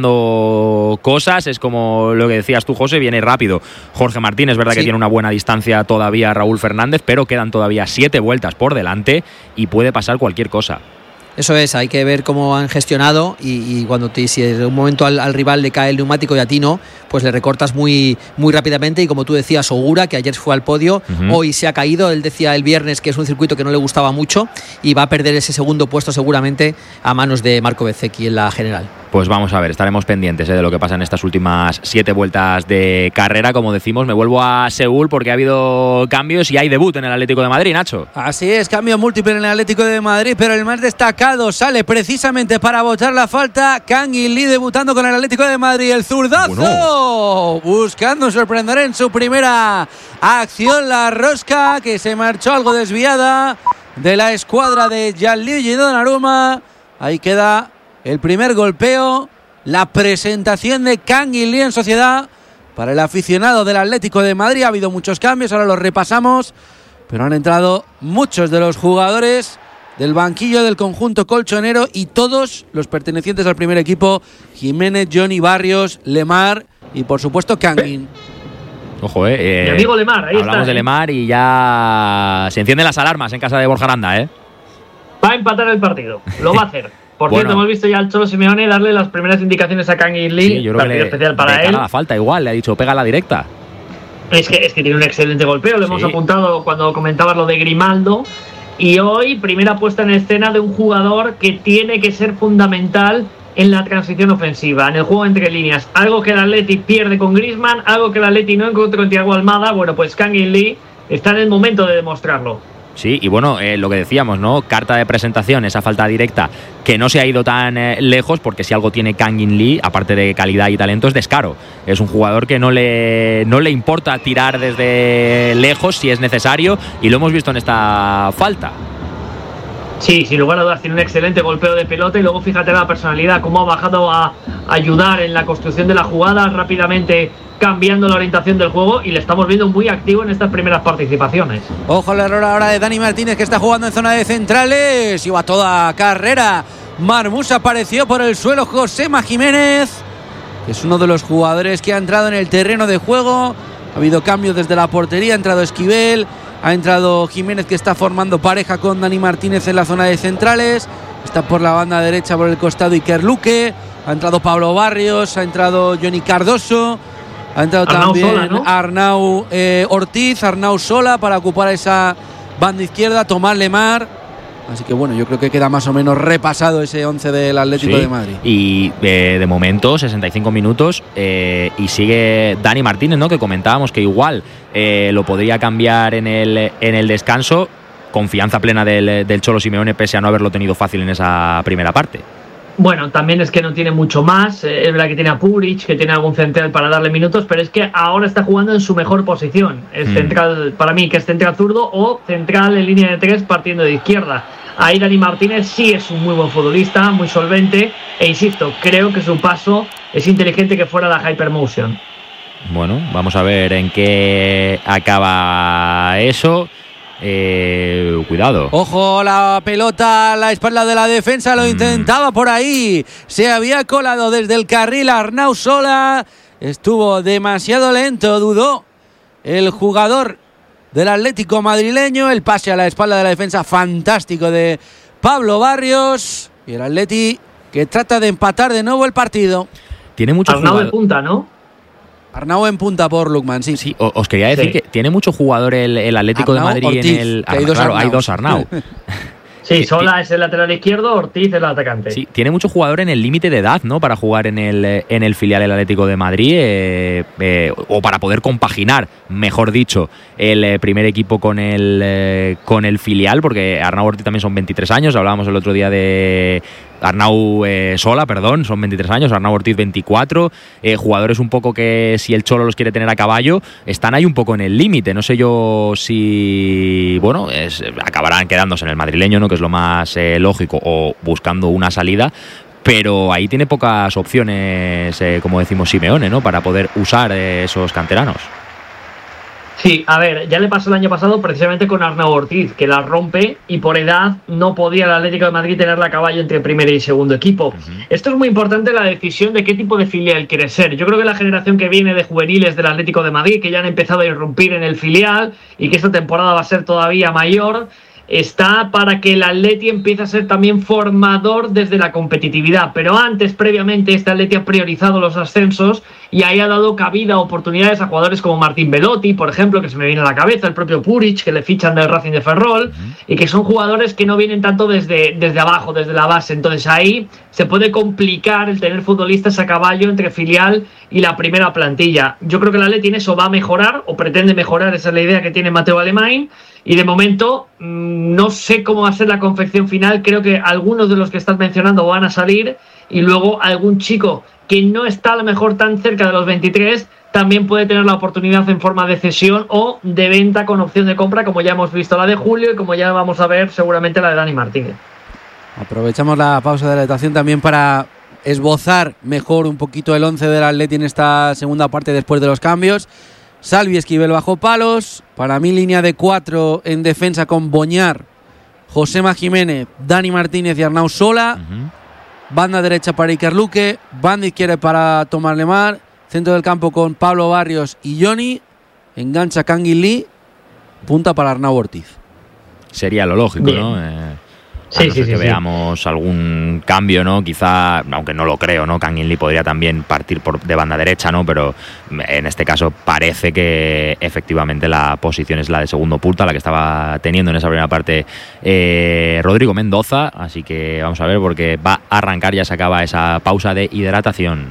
pasando cosas. Es como lo que decías tú, José, viene rápido Jorge Martín. Es verdad sí. que tiene una buena distancia todavía Raúl Fernández, pero quedan todavía siete vueltas por delante y puede pasar cualquier cosa. Eso es, hay que ver cómo han gestionado, y, y cuando te, si en un momento al, al rival le cae el neumático y a ti no, pues le recortas muy, muy rápidamente. Y como tú decías, Ogura, que ayer fue al podio, uh-huh. hoy se ha caído. Él decía el viernes que es un circuito que no le gustaba mucho y va a perder ese segundo puesto seguramente a manos de Marco Bezzecchi en la general. Pues vamos a ver, estaremos pendientes ¿eh? de lo que pasa en estas últimas siete vueltas de carrera. Como decimos, me vuelvo a Seúl porque ha habido cambios y hay debut en el Atlético de Madrid, Nacho. Así es, cambio múltiple en el Atlético de Madrid, pero el más destacado sale precisamente para botar la falta. Kang In Lee debutando con el Atlético de Madrid, el zurdazo, bueno. buscando sorprender en su primera acción, la rosca que se marchó algo desviada de la escuadra de Gianluigi Donnarumma. Ahí queda el primer golpeo, la presentación de Kang In Lee en sociedad para el aficionado del Atlético de Madrid. Ha habido muchos cambios, ahora los repasamos, pero han entrado muchos de los jugadores del banquillo del conjunto colchonero, y todos los pertenecientes al primer equipo: Jiménez, Johnny, Barrios, Lemar y por supuesto Kang In. Ojo, eh, eh mi amigo Lemar, ahí hablamos está, de Lemar y ya se encienden las alarmas en casa de Borja Aranda, ¿eh? Va a empatar el partido, lo va a hacer. Por bueno. cierto, hemos visto ya al Cholo Simeone darle las primeras indicaciones a Kang In Lee, sí, yo creo partido que le, especial para de él. La falta igual, le ha dicho pega la directa. Es que, es que tiene un excelente golpeo, lo sí. hemos apuntado cuando comentabas lo de Grimaldo. Y hoy, primera puesta en escena de un jugador que tiene que ser fundamental en la transición ofensiva, en el juego entre líneas. Algo que el Atleti pierde con Griezmann, algo que el Atleti no encontró con Thiago Almada. Bueno, pues Kang In Lee está en el momento de demostrarlo. Sí, y bueno, eh, lo que decíamos, ¿no? Carta de presentación, esa falta directa que no se ha ido tan eh, lejos, porque si algo tiene Kang In Lee, aparte de calidad y talento, es descaro. Es un jugador que no le, no le importa tirar desde lejos si es necesario, y lo hemos visto en esta falta. Sí, sin lugar a dudas, tiene un excelente golpeo de pelota, y luego fíjate la personalidad, cómo ha bajado a ayudar en la construcción de la jugada, rápidamente cambiando la orientación del juego y le estamos viendo muy activo en estas primeras participaciones. Ojo al error ahora de Dani Martínez, que está jugando en zona de centrales. Iba toda carrera. Marmús apareció por el suelo. Josema Jiménez, que es uno de los jugadores que ha entrado en el terreno de juego. Ha habido cambios desde la portería. Ha entrado Esquivel, ha entrado Jiménez, que está formando pareja con Dani Martínez en la zona de centrales. Está por la banda derecha, por el costado, Iker Luque. Ha entrado Pablo Barrios, ha entrado Johnny Cardoso. Ha entrado Arnau también Sola, ¿no? Arnau eh, Ortiz, Arnau Sola, para ocupar esa banda izquierda, Tomás Lemar. Así que bueno, yo creo que queda más o menos repasado ese once del Atlético sí, de Madrid. Y eh, de momento, sesenta y cinco minutos, eh, y sigue Dani Martínez, ¿no? Que comentábamos que igual eh, lo podría cambiar en el, en el descanso. Confianza plena del, del Cholo Simeone, pese a no haberlo tenido fácil en esa primera parte. Bueno, también es que no tiene mucho más. Eh, es verdad que tiene a Puric, que tiene algún central para darle minutos, pero es que ahora está jugando en su mejor posición. Es mm. central, para mí, que es central zurdo o central en línea de tres partiendo de izquierda. Ahí Dani Martínez sí es un muy buen futbolista, muy solvente, e insisto, creo que su paso es inteligente que fuera la Hypermotion. Bueno, vamos a ver en qué acaba eso. Eh, cuidado. Ojo, la pelota a la espalda de la defensa, lo mm. intentaba por ahí. Se había colado desde el carril Arnau Sola. Estuvo demasiado lento, dudó el jugador del Atlético madrileño. El pase a la espalda de la defensa fantástico de Pablo Barrios. Y el Atleti que trata de empatar de nuevo el partido. Tiene mucho Arnau jugador. de punta, ¿no? Arnau en punta por Lukman, sí. Sí, os quería decir sí. que tiene mucho jugador el, el Atlético Arnau, de Madrid Ortiz, en el. hay dos claro, Arnaus. hay dos Arnau. Sí, Sola es el lateral izquierdo, Ortiz es el atacante. Sí, tiene mucho jugador en el límite de edad, ¿no? Para jugar en el, en el filial del Atlético de Madrid, eh, eh, o para poder compaginar, mejor dicho, el eh, primer equipo con el, eh, con el filial, porque Arnau Ortiz también son veintitrés años, hablábamos el otro día de Arnau eh, Sola, perdón, son veintitrés años, Arnau Ortiz veinticuatro, eh, jugadores un poco que si el Cholo los quiere tener a caballo, están ahí un poco en el límite, no sé yo si, bueno, es, acabarán quedándose en el madrileño, ¿no? Que es lo más eh, lógico, o buscando una salida, pero ahí tiene pocas opciones, eh, como decimos Simeone, ¿no? Para poder usar eh, esos canteranos. Sí, a ver, ya le pasó el año pasado precisamente con Arnau Ortiz, que la rompe y por edad no podía el Atlético de Madrid tenerla a caballo entre primer y segundo equipo. Uh-huh. Esto es muy importante, la decisión de qué tipo de filial quiere ser. Yo creo que la generación que viene de juveniles del Atlético de Madrid, que ya han empezado a irrumpir en el filial y que esta temporada va a ser todavía mayor, está para que el Atleti empiece a ser también formador desde la competitividad. Pero antes, previamente, este Atleti ha priorizado los ascensos y ahí ha dado cabida, oportunidades a jugadores como Martín Belotti, por ejemplo, que se me viene a la cabeza, el propio Puric, que le fichan del Racing de Ferrol, uh-huh. y que son jugadores que no vienen tanto desde, desde abajo, desde la base. Entonces ahí se puede complicar el tener futbolistas a caballo entre filial y la primera plantilla. Yo creo que el Atleti en eso va a mejorar, o pretende mejorar, esa es la idea que tiene Mateo Alemany. Y de momento mmm, no sé cómo va a ser la confección final. Creo que algunos de los que estás mencionando van a salir y luego algún chico que no está a lo mejor tan cerca de los veintitrés también puede tener la oportunidad en forma de cesión o de venta con opción de compra, como ya hemos visto la de Julio y como ya vamos a ver seguramente la de Dani Martínez. Aprovechamos la pausa de la hidratación también para esbozar mejor un poquito el once del Atleti en esta segunda parte después de los cambios. Salvi, Esquivel bajo palos. Para mí línea de cuatro en defensa con Boñar, Josema Jiménez, Dani Martínez y Arnau Sola. Uh-huh. Banda derecha para Iker Luque, banda izquierda para Tomás Lemar. Centro del campo con Pablo Barrios y Johnny. Engancha Kangin Lee. Punta para Arnau Ortiz. Sería lo lógico, bien, ¿no? Eh... Sí, no sí, sé sí, que sí. veamos algún cambio, ¿no? Quizá, aunque no lo creo, ¿no? Kangin Lee podría también partir por de banda derecha, ¿no? Pero en este caso parece que efectivamente la posición es la de segundo punta, la que estaba teniendo en esa primera parte eh, Rodrigo Mendoza. Así que vamos a ver, porque va a arrancar, ya se acaba esa pausa de hidratación.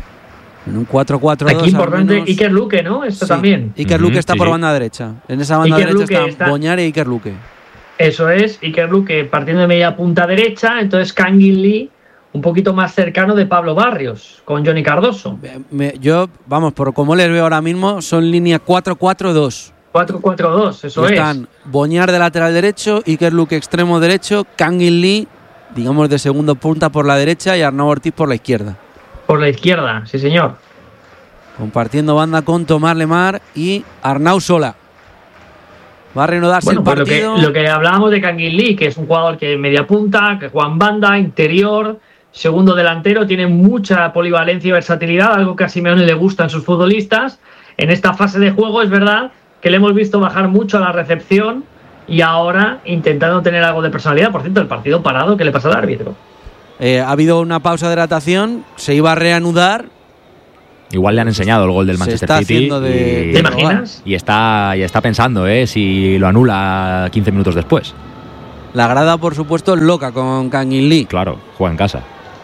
En un cuatro cuatro dos. Aquí importante menos... Iker Luque, ¿no? Esto sí, también. Iker Luque uh-huh, está sí, por sí. banda derecha. En esa banda Iker derecha Luque están está... Boñar y Iker Luque. Eso es, Iker Luque partiendo de media punta derecha, entonces Kangin Lee un poquito más cercano de Pablo Barrios, con Johnny Cardoso. Me, yo, vamos, por como les veo ahora mismo, son línea cuatro cuatro dos. cuatro cuatro dos, eso y es. Están Boñar de lateral derecho, Iker Luque extremo derecho, Kangin Lee, digamos, de segundo punta por la derecha y Arnau Ortiz por la izquierda. Por la izquierda, sí señor. compartiendo banda con Tomás Lemar y Arnau Sola. Va a reanudarse bueno, el pues partido. Lo que, lo que hablábamos de Kangin Lee, que es un jugador que media punta, que juega en banda, interior, segundo delantero, tiene mucha polivalencia y versatilidad, algo que a Simeone le gusta en sus futbolistas. En esta fase de juego es verdad que le hemos visto bajar mucho a la recepción y ahora intentando tener algo de personalidad. Por cierto, el partido parado, ¿qué le pasa al árbitro? Eh, ha habido una pausa de hidratación, se iba a reanudar. Igual le han enseñado el gol del Manchester se está City. Haciendo de, y, ¿Te imaginas? Y está, y está pensando eh, si lo anula quince minutos después. La grada, por supuesto, loca con Kangin Lee. Claro, juega en casa.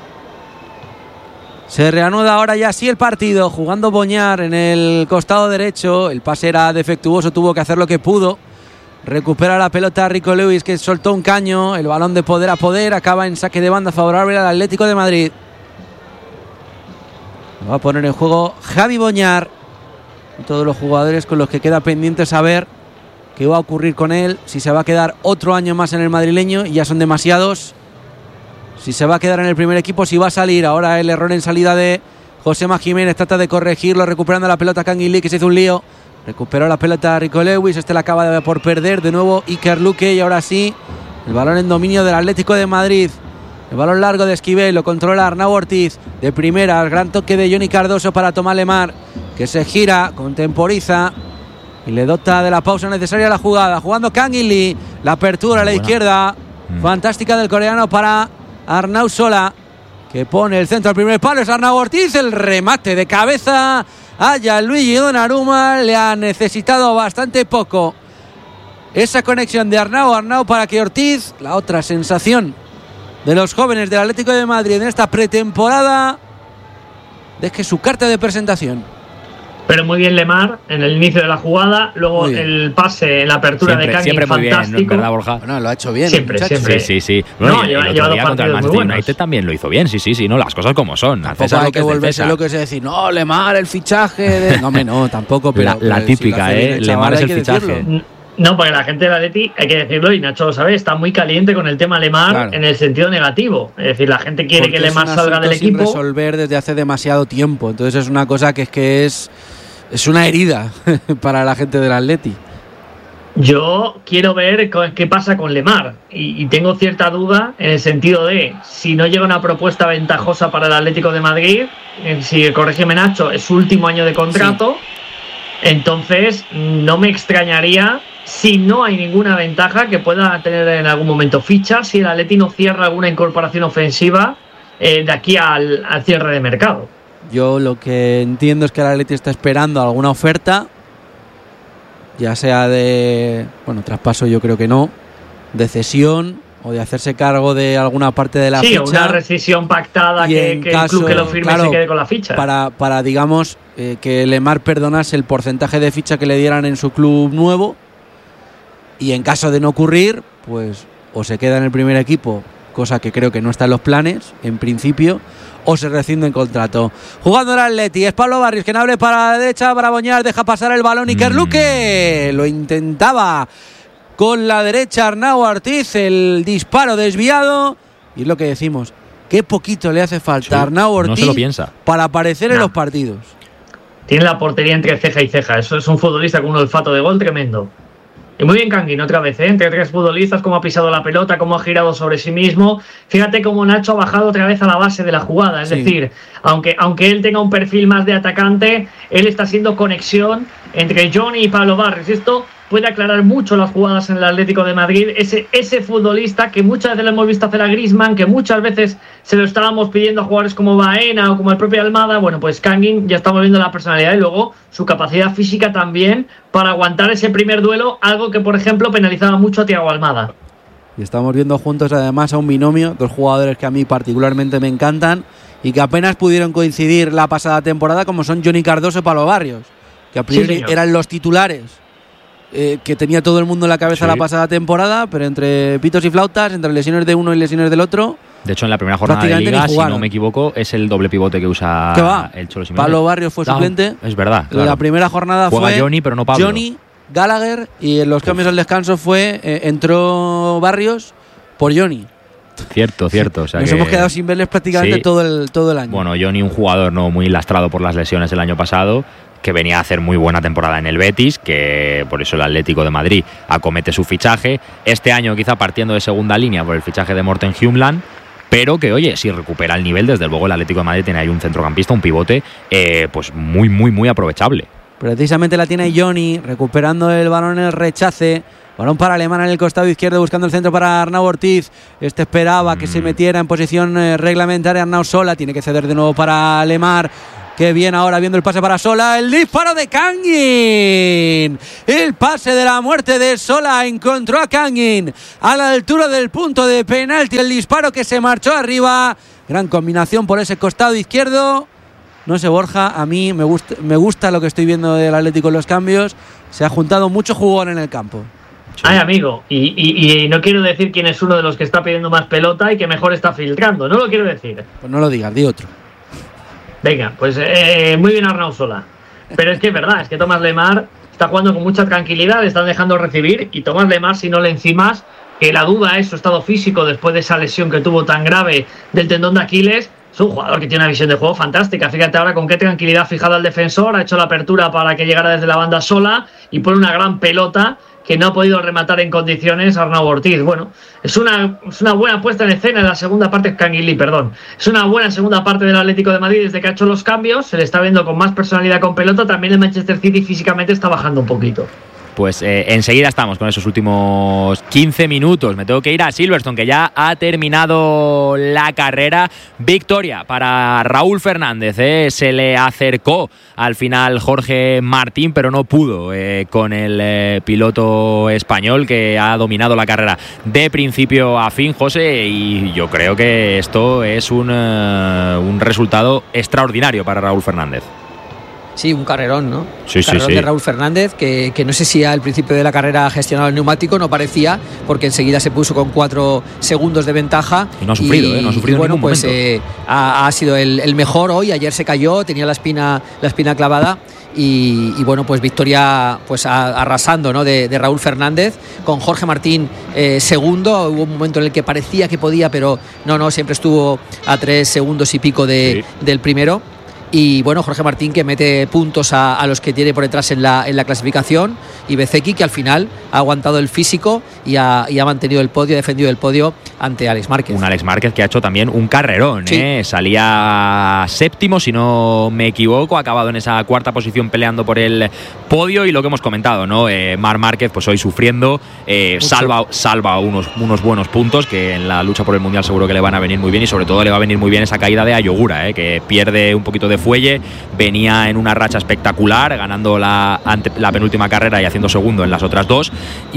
Se reanuda ahora ya sí el partido, jugando Boñar en el costado derecho. El pase era defectuoso, tuvo que hacer lo que pudo. Recupera la pelota Rico Lewis, que soltó un caño. El balón de poder a poder acaba en saque de banda favorable al Atlético de Madrid. Va a poner en juego Javi Boñar. Todos los jugadores con los que queda pendiente saber qué va a ocurrir con él. Si se va a quedar otro año más en el madrileño, y ya son demasiados. Si se va a quedar en el primer equipo, si va a salir. Ahora el error en salida de Josema Jiménez, trata de corregirlo, recuperando la pelota Kangin Lee, que se hizo un lío. Recuperó la pelota Rico Lewis, este la acaba de por perder. De nuevo Iker Luque, y ahora sí el balón en dominio del Atlético de Madrid. El balón largo de Esquivel, lo controla Arnau Ortiz. De primera, el gran toque de Johnny Cardoso para Tomás Lemar, que se gira, contemporiza y le dota de la pausa necesaria a la jugada. Jugando Kangin Lee, la apertura a la izquierda, mm. fantástica del coreano para Arnau Sola, que pone el centro al primer palo. Es Arnau Ortiz, el remate de cabeza a Gianluigi Donnarumma. Le ha necesitado bastante poco esa conexión de Arnau Arnau para que Ortiz, la otra sensación de los jóvenes del Atlético de Madrid en esta pretemporada, deje su carta de presentación. Pero muy bien Lemar en el inicio de la jugada, luego el pase en la apertura siempre, de Kangin, siempre muy fantástico. Bien, ¿verdad, Borja? Bueno, lo ha hecho bien. Siempre, siempre. Sí, sí, sí. Bueno, no, y lleva, el lleva otro día contra el Manchester United también lo hizo bien, sí, sí, sí, no, las cosas como son. Tampoco hay que volverse lo que es decir, no, Lemar, el fichaje de... No, no, tampoco, pero... La, la típica, si ¿eh? Bien, Lemar es el fichaje. Decirlo. No, porque la gente del Atleti, hay que decirlo, y Nacho lo sabe, está muy caliente con el tema Lemar, claro, en el sentido negativo. Es decir, la gente quiere porque que Lemar salga del equipo. Sin resolver desde hace demasiado tiempo. Entonces es una cosa que es que es, es una herida para la gente del Atleti. Yo quiero ver qué pasa con Lemar y, y tengo cierta duda en el sentido de si no llega una propuesta ventajosa para el Atlético de Madrid, si, corrígeme Nacho, es su último año de contrato, sí. Entonces no me extrañaría si no hay ninguna ventaja que pueda tener en algún momento ficha, si el Atleti no cierra alguna incorporación ofensiva eh, de aquí al, al cierre de mercado. Yo lo que entiendo es que el Atleti está esperando alguna oferta, ya sea de, bueno, traspaso yo creo que no, de cesión o de hacerse cargo de alguna parte de la sí, ficha. Sí, una rescisión pactada que, que caso, el club que lo firme claro, se quede con la ficha. Para, para digamos, eh, que Lemar perdonase el porcentaje de ficha que le dieran en su club nuevo, y en caso de no ocurrir, pues o se queda en el primer equipo, cosa que creo que no está en los planes, en principio, o se rescinde en contrato. Jugando el Atleti, es Pablo Barrios, quien abre para la derecha, para Boñar, deja pasar el balón Iker Luque, lo intentaba con la derecha Arnau Ortiz, el disparo desviado, y es lo que decimos, qué poquito le hace falta a sí, Arnau Ortiz no se lo piensa. Para aparecer no. en los partidos. Tiene la portería entre ceja y ceja, eso es un futbolista con un olfato de gol tremendo. Y muy bien Kangin, otra vez, ¿eh? Entre tres futbolistas, cómo ha pisado la pelota, cómo ha girado sobre sí mismo. Fíjate cómo Nacho ha bajado otra vez a la base de la jugada. Es sí. decir, aunque, aunque él tenga un perfil más de atacante, él está haciendo conexión entre Johnny y Pablo Barrios. Esto puede aclarar mucho las jugadas en el Atlético de Madrid. Ese, ese futbolista que muchas veces lo hemos visto hacer a Griezmann, que muchas veces se lo estábamos pidiendo a jugadores como Baena o como el propio Almada. Bueno, pues Kangin ya estamos viendo la personalidad y luego su capacidad física también para aguantar ese primer duelo, algo que por ejemplo penalizaba mucho a Thiago Almada. Y estamos viendo juntos además a un binomio, dos jugadores que a mí particularmente me encantan y que apenas pudieron coincidir la pasada temporada, como son Johnny Cardoso y Pablo Barrios, que a priori sí, eran los titulares eh, que tenía todo el mundo en la cabeza sí. la pasada temporada, pero entre pitos y flautas, entre lesiones de uno y lesiones del otro. De hecho, en la primera jornada de Liga, si no me equivoco, es el doble pivote que usa ¿Qué va? el Cholo Simeone. Pablo Barrios fue no, suplente. Es verdad. Claro. La primera jornada Juega fue Johnny, pero no Pablo. Johnny, Gallagher, y en los cambios al descanso fue eh, entró Barrios por Johnny. Cierto, cierto. O sea Nos que... hemos quedado sin verles prácticamente sí. todo, el, todo el año. Bueno, Johnny, un jugador no muy lastrado por las lesiones el año pasado, que venía a hacer muy buena temporada en el Betis, que por eso el Atlético de Madrid acomete su fichaje. Este año quizá partiendo de segunda línea por el fichaje de Morten Hjumland, pero que, oye, si recupera el nivel, desde luego el Atlético de Madrid tiene ahí un centrocampista, un pivote, eh, pues muy, muy, muy aprovechable. Precisamente la tiene Johnny, recuperando el balón en el rechace. Balón para Alemán en el costado izquierdo, buscando el centro para Arnau Ortiz. Este esperaba mm. que se metiera en posición eh, reglamentaria Arnau Sola. Tiene que ceder de nuevo para Lemar. Qué bien ahora viendo el pase para Sola. El disparo de Kangin. El pase de la muerte de Sola. Encontró a Kangin a la altura del punto de penalti. El disparo que se marchó arriba. Gran combinación por ese costado izquierdo. No sé, Borja, a mí me gusta, me gusta lo que estoy viendo del Atlético en los cambios. Se ha juntado mucho jugón en el campo. Sí. Ay, amigo, y, y, y no quiero decir quién es uno de los que está pidiendo más pelota y que mejor está filtrando. No lo quiero decir. Pues no lo digas, di otro. Venga, pues eh, muy bien Arnau Sola. Pero es que es verdad, es que Tomás Lemar está jugando con mucha tranquilidad, le están dejando recibir, y Tomás Lemar, si no le encimas, que la duda es su estado físico después de esa lesión que tuvo tan grave del tendón de Aquiles. Es un jugador que tiene una visión de juego fantástica. Fíjate ahora con qué tranquilidad fijada al defensor, ha hecho la apertura para que llegara desde la banda Sola y pone una gran pelota que no ha podido rematar en condiciones Arnau Ortiz. Bueno, es una, es una buena puesta en escena en la segunda parte, Canguilí, perdón. Es una buena segunda parte del Atlético de Madrid desde que ha hecho los cambios. Se le está viendo con más personalidad con pelota. También el Manchester City físicamente está bajando un poquito. Pues eh, enseguida estamos con esos últimos quince minutos. Me tengo que ir a Silverstone, que ya ha terminado la carrera. Victoria para Raúl Fernández. Eh. Se le acercó al final Jorge Martín, pero no pudo eh, con el eh, piloto español, que ha dominado la carrera de principio a fin, José. Y yo creo que esto es un, uh, un resultado extraordinario para Raúl Fernández. Sí, un carrerón, ¿no? Sí, un carrerón sí, sí. de Raúl Fernández, que, que no sé si al principio de la carrera ha gestionado el neumático, no parecía, porque enseguida se puso con cuatro segundos de ventaja. Y no ha sufrido, y, ¿eh? No ha sufrido y, bueno, en ningún pues eh, ha, ha sido el, el mejor hoy. Ayer se cayó, tenía la espina, la espina clavada. Y, y bueno, pues victoria pues a, arrasando, ¿no? de, de Raúl Fernández, con Jorge Martín eh, segundo. Hubo un momento en el que parecía que podía, pero no, no, siempre estuvo a tres segundos y pico de, sí. del primero. Y bueno, Jorge Martín, que mete puntos a, a los que tiene por detrás en la, en la clasificación, y Bezzecchi, que al final ha aguantado el físico y ha, y ha mantenido el podio, ha defendido el podio ante Alex Márquez. Un Alex Márquez que ha hecho también un carrerón, sí. ¿eh? Salía séptimo, si no me equivoco, ha acabado en esa cuarta posición peleando por el podio, y lo que hemos comentado, ¿no? Eh, Marc Márquez, pues hoy sufriendo, eh, salva, salva unos, unos buenos puntos que en la lucha por el Mundial seguro que le van a venir muy bien, y sobre todo le va a venir muy bien esa caída de Ayogura, ¿eh? Que pierde un poquito de fuelle, venía en una racha espectacular, ganando la, ante, la penúltima carrera y haciendo segundo en las otras dos,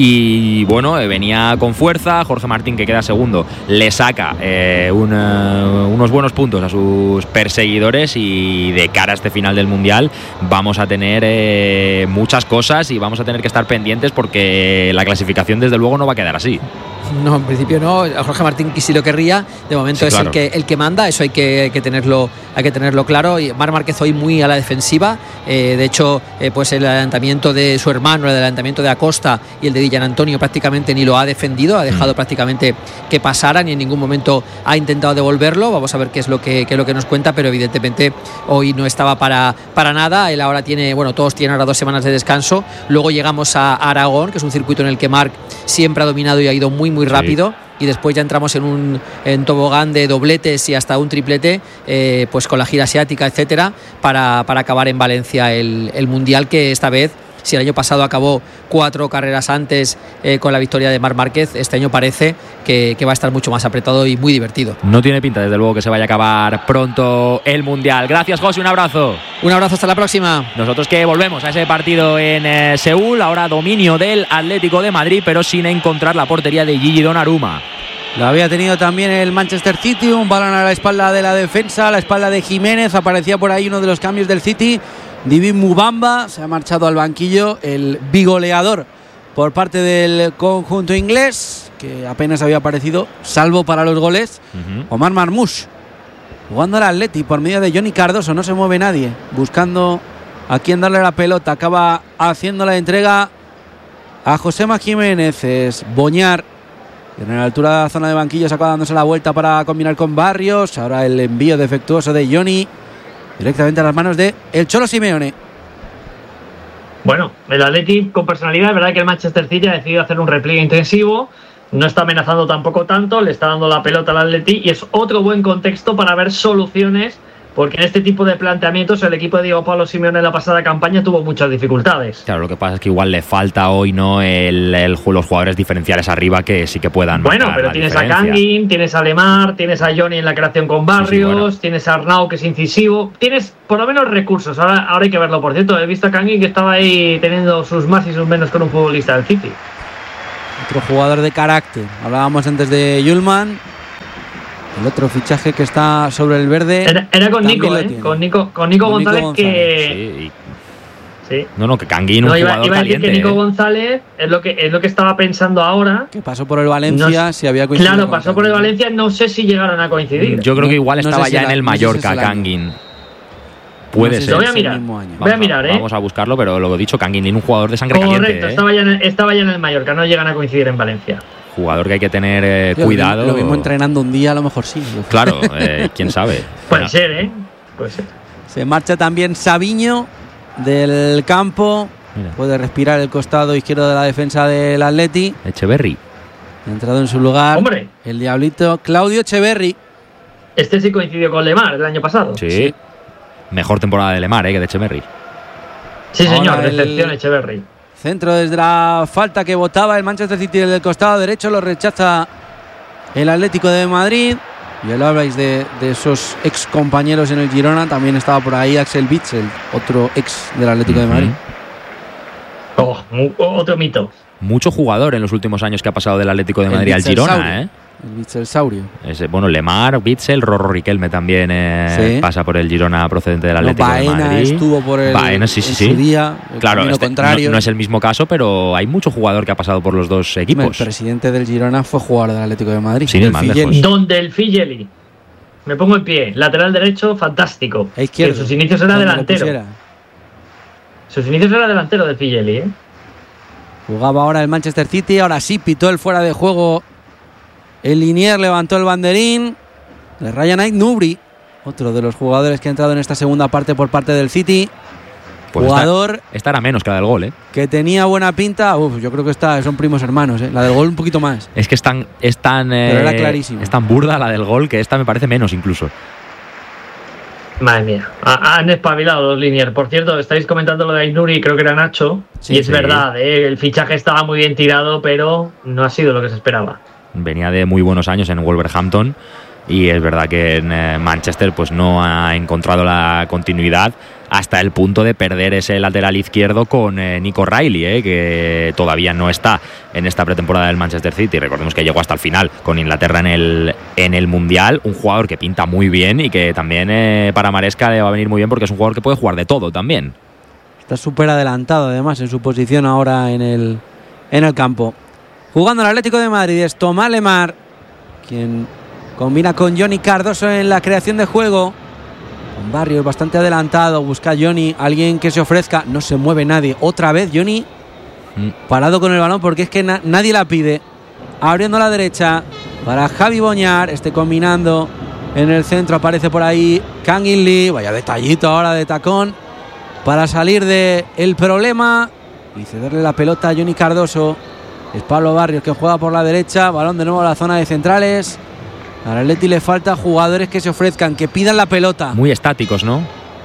y bueno, eh, venía con fuerza. Jorge Martín, que queda segundo, le saca eh, un, uh, unos buenos puntos a sus perseguidores, y de cara a este final del Mundial vamos a tener eh, muchas cosas, y vamos a tener que estar pendientes, porque la clasificación desde luego no va a quedar así. No, en principio no. Jorge Martín sí lo querría. De momento sí, es claro. el que el que manda. Eso hay que, hay que tenerlo, hay que tenerlo claro. Y Marc Márquez hoy muy a la defensiva. Eh, de hecho, eh, pues el adelantamiento de su hermano, el adelantamiento de Acosta y el de Dillan Antonio prácticamente ni lo ha defendido. Ha dejado mm. prácticamente que pasaran, y en ningún momento ha intentado devolverlo. Vamos a ver qué es lo que, qué es lo que nos cuenta, pero evidentemente hoy no estaba para, para nada. Él ahora tiene, bueno, todos tienen ahora dos semanas de descanso. Luego llegamos a Aragón, que es un circuito en el que Marc siempre ha dominado y ha ido muy, muy rápido. Sí. Y después ya entramos en un en tobogán de dobletes y hasta un triplete, eh, pues con la gira asiática, etcétera, para, para acabar en Valencia el, el Mundial, que esta vez, si el año pasado acabó cuatro carreras antes eh, con la victoria de Marc Márquez, este año parece que, que va a estar mucho más apretado y muy divertido. No tiene pinta, desde luego, que se vaya a acabar pronto el Mundial. Gracias, José, un abrazo. Un abrazo, hasta la próxima. Nosotros que volvemos a ese partido en eh, Seúl, ahora dominio del Atlético de Madrid, pero sin encontrar la portería de Gigi Donnarumma. Lo había tenido también el Manchester City, un balón a la espalda de la defensa, a la espalda de Jiménez. Aparecía por ahí uno de los cambios del City. Divi Mubamba se ha marchado al banquillo, el bigoleador por parte del conjunto inglés, que apenas había aparecido, salvo para los goles. Uh-huh. Omar Marmoush jugando al Atleti por medio de Johnny Cardoso, no se mueve nadie, buscando a quién darle la pelota. Acaba haciendo la entrega a Josema Jiménez. Es Boñar En la altura de la zona de banquillos acaba dándose la vuelta para combinar con Barrios. Ahora el envío defectuoso de Johnny directamente a las manos de el Cholo Simeone. Bueno, el Atleti con personalidad, es verdad que el Manchester City ha decidido hacer un repliegue intensivo, no está amenazando tampoco tanto, le está dando la pelota al Atleti y es otro buen contexto para ver soluciones, porque en este tipo de planteamientos el equipo de Diego Pablo Simeone en la pasada campaña tuvo muchas dificultades. Claro, lo que pasa es que igual le falta hoy no el, el los jugadores diferenciales arriba que sí que puedan. Bueno, pero tienes diferencia. a Kangin, tienes a Lemar, tienes a Johnny en la creación con Barrios, sí, sí, bueno. tienes a Arnau que es incisivo, tienes por lo menos recursos. Ahora, ahora hay que verlo. Por cierto, he visto a Kangin que estaba ahí teniendo sus más y sus menos con un futbolista del City. Otro jugador de carácter. Hablábamos antes de Yulman. El otro fichaje que está sobre el verde. Era, era con Nico, ¿eh? Con Nico, con Nico con González, Nico González que. Sí. sí. No, no, que Kangin, no, un iba, jugador iba a decir caliente, que Nico eh. González es lo que es lo que estaba pensando ahora. Que pasó por el Valencia, no, si había coincidido. Claro, pasó por el Valencia, no sé si llegaron a coincidir. Yo creo que igual estaba no sé si ya la, en el no Mallorca, si Kangin. Puede no sé ser. Lo voy a mirar. Mismo año. Voy a mirar, ¿eh? Vamos a buscarlo, pero lo dicho, Kangin, un jugador de sangre Correcto, caliente. Correcto, ¿eh? estaba, ya estaba ya en el Mallorca, no llegan a coincidir en Valencia. Jugador que hay que tener eh, Tío, cuidado. Lo mismo entrenando un día, a lo mejor sí. Claro, eh, quién sabe. Puede bueno. ser, ¿eh? Puede ser. Se marcha también Sabiño del campo. Mira. Puede respirar el costado izquierdo de la defensa del Atleti. Echeverri. Ha entrado en su lugar. ¡Hombre! El diablito Claudio Echeverri. Este sí coincidió con Lemar el año pasado. Sí. sí. Mejor temporada de Lemar, ¿eh? Que de Echeverri. Sí, señor. Decepción el... Echeverri. Centro desde la falta que votaba el Manchester City del costado derecho, lo rechaza el Atlético de Madrid. Y ya lo habláis de, de esos ex compañeros en el Girona, también estaba por ahí Axel Witsel, otro ex del Atlético uh-huh. de Madrid. Oh, otro mito. Mucho jugador en los últimos años que ha pasado del Atlético de el Madrid al Girona, Saurio. ¿eh? El Witsel Saurio. Ese, bueno, Lemar, Witsel, Rorro Riquelme también eh, sí. pasa por el Girona procedente del Atlético no, de Madrid. Baena estuvo por el Baena, sí, sí, en sí. su día. Claro, este, no, no es el mismo caso, pero hay mucho jugador que ha pasado por los dos equipos. El presidente del Girona fue jugador del Atlético de Madrid. Sí, el Figeli. Don del Figeli. Me pongo en pie. Lateral derecho, fantástico. E izquierdo. En sus inicios era delantero. Sus inicios era delantero del Figeli, ¿eh? Jugaba ahora el Manchester City, ahora sí pitó el fuera de juego. El Linier levantó el banderín. Le Ryan Ait-Nouri, otro de los jugadores que ha entrado en esta segunda parte por parte del City. Pues jugador esta, esta era menos que la del gol, ¿eh? Que tenía buena pinta. Uf, yo creo que esta, son primos hermanos, ¿eh? La del gol un poquito más. Es que es tan, es tan, eh, Pero era clarísimo. Es tan burda la del gol que esta me parece menos incluso. Madre mía, han espabilado los Liniers. Por cierto, estáis comentando lo de Ait-Nouri, creo que era Nacho. Sí, y es sí. verdad, ¿eh? El fichaje estaba muy bien tirado, pero no ha sido lo que se esperaba. Venía de muy buenos años en Wolverhampton y es verdad que en eh, Manchester pues no ha encontrado la continuidad hasta el punto de perder ese lateral izquierdo con eh, Nico Riley, eh, que todavía no está en esta pretemporada del Manchester City. Recordemos que llegó hasta el final con Inglaterra en el, en el Mundial, un jugador que pinta muy bien y que también eh, para Maresca le va a venir muy bien porque es un jugador que puede jugar de todo también. Está súper adelantado además en su posición ahora en el, en el campo. Jugando el Atlético de Madrid es Tomás Lemar, quien combina con Johnny Cardoso en la creación de juego. Con Barrios bastante adelantado, busca Johnny, alguien que se ofrezca, no se mueve nadie. Otra vez Johnny mm. parado con el balón porque es que na- nadie la pide. Abriendo a la derecha para Javi Boñar, este combinando en el centro, aparece por ahí Kangin Lee, vaya detallito ahora de tacón para salir del de problema y cederle la pelota a Johnny Cardoso. Es Pablo Barrios que juega por la derecha, balón de nuevo a la zona de centrales. Al Atleti le falta jugadores que se ofrezcan, que pidan la pelota. Muy estáticos, ¿no?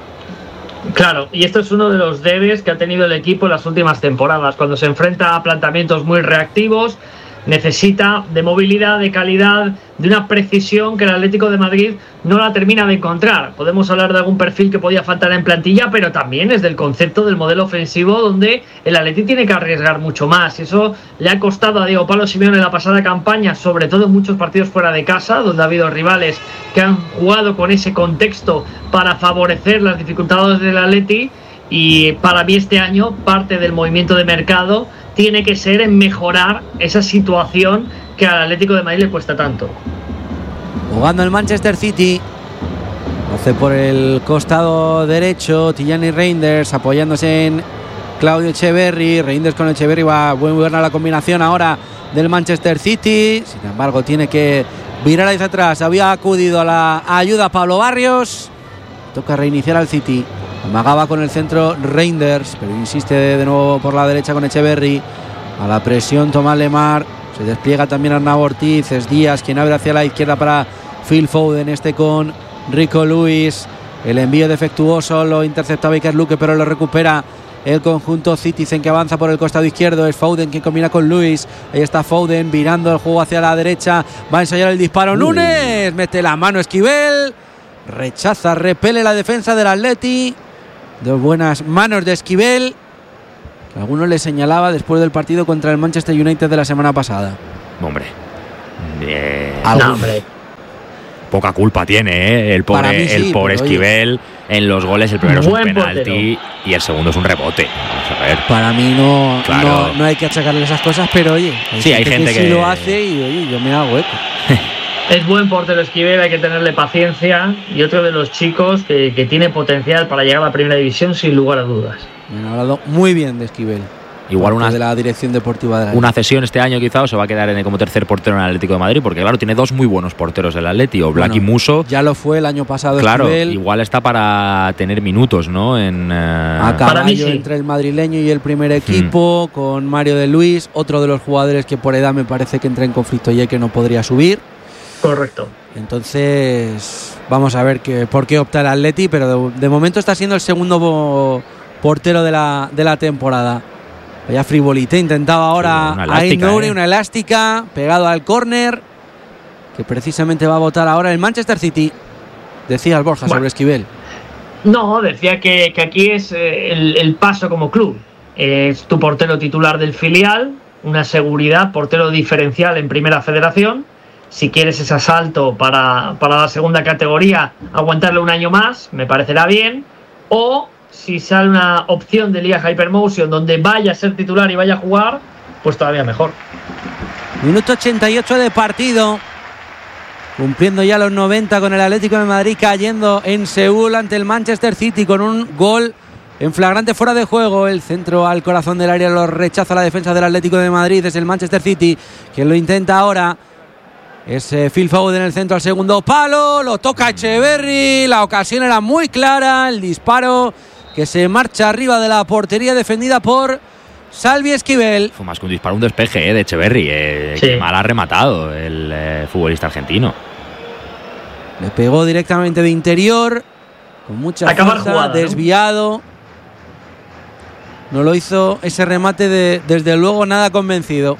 Claro, y esto es uno de los debes que ha tenido el equipo en las últimas temporadas. Cuando se enfrenta a planteamientos muy reactivos, necesita de movilidad, de calidad, de una precisión que el Atlético de Madrid no la termina de encontrar. Podemos hablar de algún perfil que podía faltar en plantilla, pero también es del concepto del modelo ofensivo donde el Atlético tiene que arriesgar mucho más. Y eso le ha costado a Diego Pablo Simeone en la pasada campaña, sobre todo en muchos partidos fuera de casa, donde ha habido rivales que han jugado con ese contexto para favorecer las dificultades del Atlético. Y para mí este año parte del movimiento de mercado tiene que ser en mejorar esa situación que al Atlético de Madrid le cuesta tanto. Jugando el Manchester City, hace por el costado derecho Tijani Reinders apoyándose en Claudio Echeverri. Reinders con Echeverri, va muy buena la combinación ahora del Manchester City. Sin embargo, tiene que virar hacia atrás. Había acudido a la ayuda Pablo Barrios. Toca reiniciar al City. Amagaba con el centro Reinders, pero insiste de nuevo por la derecha con Echeverry. A la presión Tomás Lemar. Se despliega también Arnau Ortiz. Es Díaz quien abre hacia la izquierda para Phil Foden. Este con Rico Lewis. El envío defectuoso lo intercepta Baker Luke, pero lo recupera el conjunto Citizen, que avanza por el costado izquierdo. Es Foden quien combina con Lewis. Ahí está Foden virando el juego hacia la derecha. Va a ensayar el disparo. Uy. Núñez mete la mano Esquivel. Rechaza, repele la defensa del Atleti. Dos buenas manos de Esquivel, que algunos le señalaba después del partido contra el Manchester United de la semana pasada. Hombre. Bien. No, hombre. Poca culpa tiene, ¿eh? El pobre, sí, el pobre Esquivel. Oye, en los goles. El primero es un penalti portero y el segundo es un rebote. Vamos a ver. Para mí no, claro. no, no hay que achacarle esas cosas, pero oye, hay sí, gente hay gente que, que sí lo hace y oye, yo me hago eco. Es buen portero Esquivel, hay que tenerle paciencia. Y otro de los chicos que, que tiene potencial para llegar a la primera división, sin lugar a dudas. Me han hablado muy bien de Esquivel. Igual una, de la dirección deportiva de la una cesión este año quizá, o se va a quedar en el, como tercer portero en el Atlético de Madrid, porque claro, tiene dos muy buenos porteros del Atlético, Black bueno, y Muso. Ya lo fue el año pasado. Claro, Esquivel. Igual está para tener minutos, ¿no? En, uh... a caballo sí. entre el madrileño y el primer equipo, hmm. con Mario de Luis, otro de los jugadores que por edad me parece que entra en conflicto y que no podría subir. Correcto. Entonces, vamos a ver que, por qué opta el Atleti, pero de, de momento está siendo el segundo portero de la, de la temporada. Vaya frivolité, intentaba ahora ahí Nouri, ¿eh? Una elástica, pegado al córner, que precisamente va a votar ahora el Manchester City. Decía Borja bueno, sobre Esquivel. No, decía que, que aquí es eh, el, el paso como club. Eh, es tu portero titular del filial, una seguridad, portero diferencial en Primera Federación. Si quieres ese asalto para, para la segunda categoría, aguantarle un año más, me parecerá bien. O si sale una opción de Liga Hypermotion donde vaya a ser titular y vaya a jugar, pues todavía mejor. Minuto ochenta y ocho de partido, cumpliendo ya los noventa, con el Atlético de Madrid cayendo en Seúl ante el Manchester City con un gol en flagrante fuera de juego. El centro al corazón del área lo rechaza la defensa del Atlético de Madrid. Es el Manchester City quien lo intenta ahora. Es eh, Phil Foden en el centro al segundo palo, lo toca Echeverry, la ocasión era muy clara, el disparo que se marcha arriba de la portería defendida por Salvi Esquivel. Fue más que un disparo, un despeje eh, de Echeverry, eh, sí. que mal ha rematado el eh, futbolista argentino. Le pegó directamente de interior, con mucha Acabar fuerza, jugada, desviado. ¿no? no lo hizo ese remate de, desde luego nada convencido.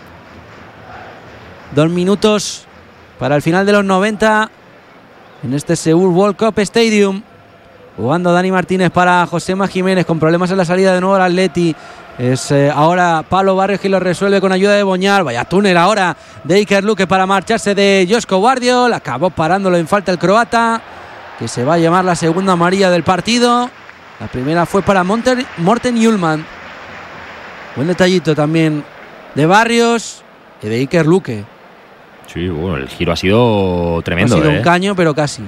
Dos minutos para el final de los noventa en este Seúl World Cup Stadium. Jugando Dani Martínez para Josema Jiménez, con problemas en la salida de nuevo al Atleti. Es eh, ahora Pablo Barrios que lo resuelve con ayuda de Boñar. Vaya túnel ahora de Iker Luque para marcharse de Joško Gvardiol. Acabó parándolo en falta el croata, que se va a llevar la segunda amarilla del partido. La primera fue para Monter, Morten Hjulmand. Buen detallito también de Barrios y de Iker Luque. Sí, bueno, el giro ha sido tremendo. Ha sido eh. un caño, pero casi.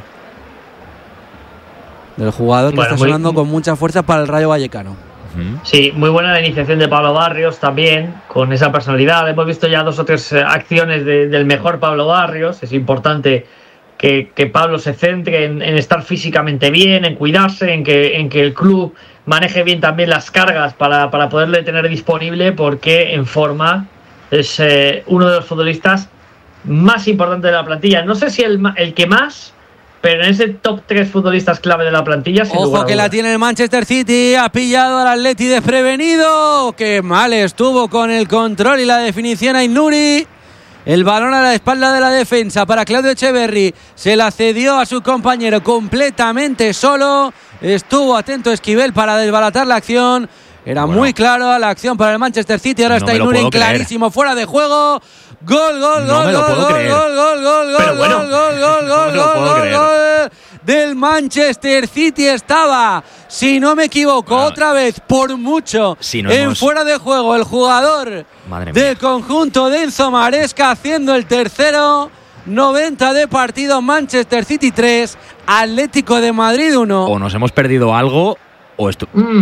Del jugador que bueno, está sonando muy, con mucha fuerza para el Rayo Vallecano. Sí, muy buena la iniciación de Pablo Barrios también, con esa personalidad. Hemos visto ya dos o tres acciones de, del mejor Pablo Barrios. Es importante que, que Pablo se centre en, en estar físicamente bien, en cuidarse, en que, en que el club maneje bien también las cargas para, para poderle tener disponible, porque en forma es eh, uno de los futbolistas más importantes de la plantilla. No sé si el, el que más, pero en ese top tres futbolistas clave de la plantilla. Ojo que la tiene el Manchester City, ha pillado al Atleti desprevenido. Qué mal estuvo con el control y la definición a Aït-Nouri. El balón a la espalda de la defensa para Claudio Echeverry. Se la cedió a su compañero completamente solo. Estuvo atento Esquivel para desbaratar la acción. Era bueno, muy claro la acción para el Manchester City. Ahora no está Aït-Nouri clarísimo, fuera de juego. Gol, gol, no gol, me lo gol, puedo gol, creer. gol, gol, gol, Pero gol, bueno, gol, gol, gol, no gol, me lo puedo gol, creer. gol del Manchester City. Estaba, si no me equivoco, bueno, otra vez por mucho si no en hemos... fuera de juego el jugador del conjunto de Enzo Maresca, haciendo el tercero. noventa de partido, Manchester City tres, Atlético de Madrid uno. O nos hemos perdido algo o esto... Mm.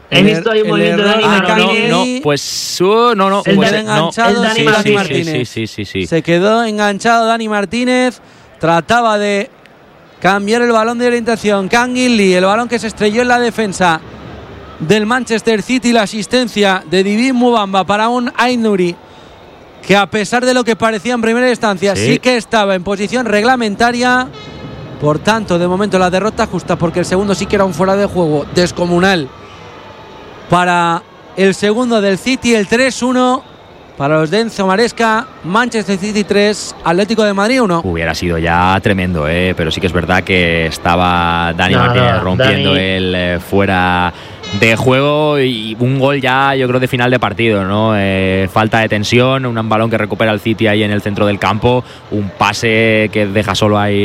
He visto ahí un movimiento de Dani Martínez. No, no, pues uh, no, no. El pues, enganchado no. Dani Sí, Martínez. Martínez. Sí, sí, sí, sí, sí. Se quedó enganchado Dani Martínez. Trataba de cambiar el balón de orientación. Kangin Lee, el balón que se estrelló en la defensa del Manchester City. La asistencia de Divin Mubamba para un Aït-Nouri que, a pesar de lo que parecía en primera instancia, sí. sí que estaba en posición reglamentaria. Por tanto, de momento la derrota justa, porque el segundo sí que era un fuera de juego descomunal para el segundo del City. El tres uno para los de Enzo Maresca. Manchester City tres, Atlético de Madrid uno. Hubiera sido ya tremendo, ¿eh? Pero sí que es verdad que estaba Dani no, Martínez no, rompiendo Dani. el eh, fuera de juego y un gol ya, yo creo, de final de partido, ¿no? Eh, falta de tensión, un balón que recupera el City ahí en el centro del campo, un pase que deja solo ahí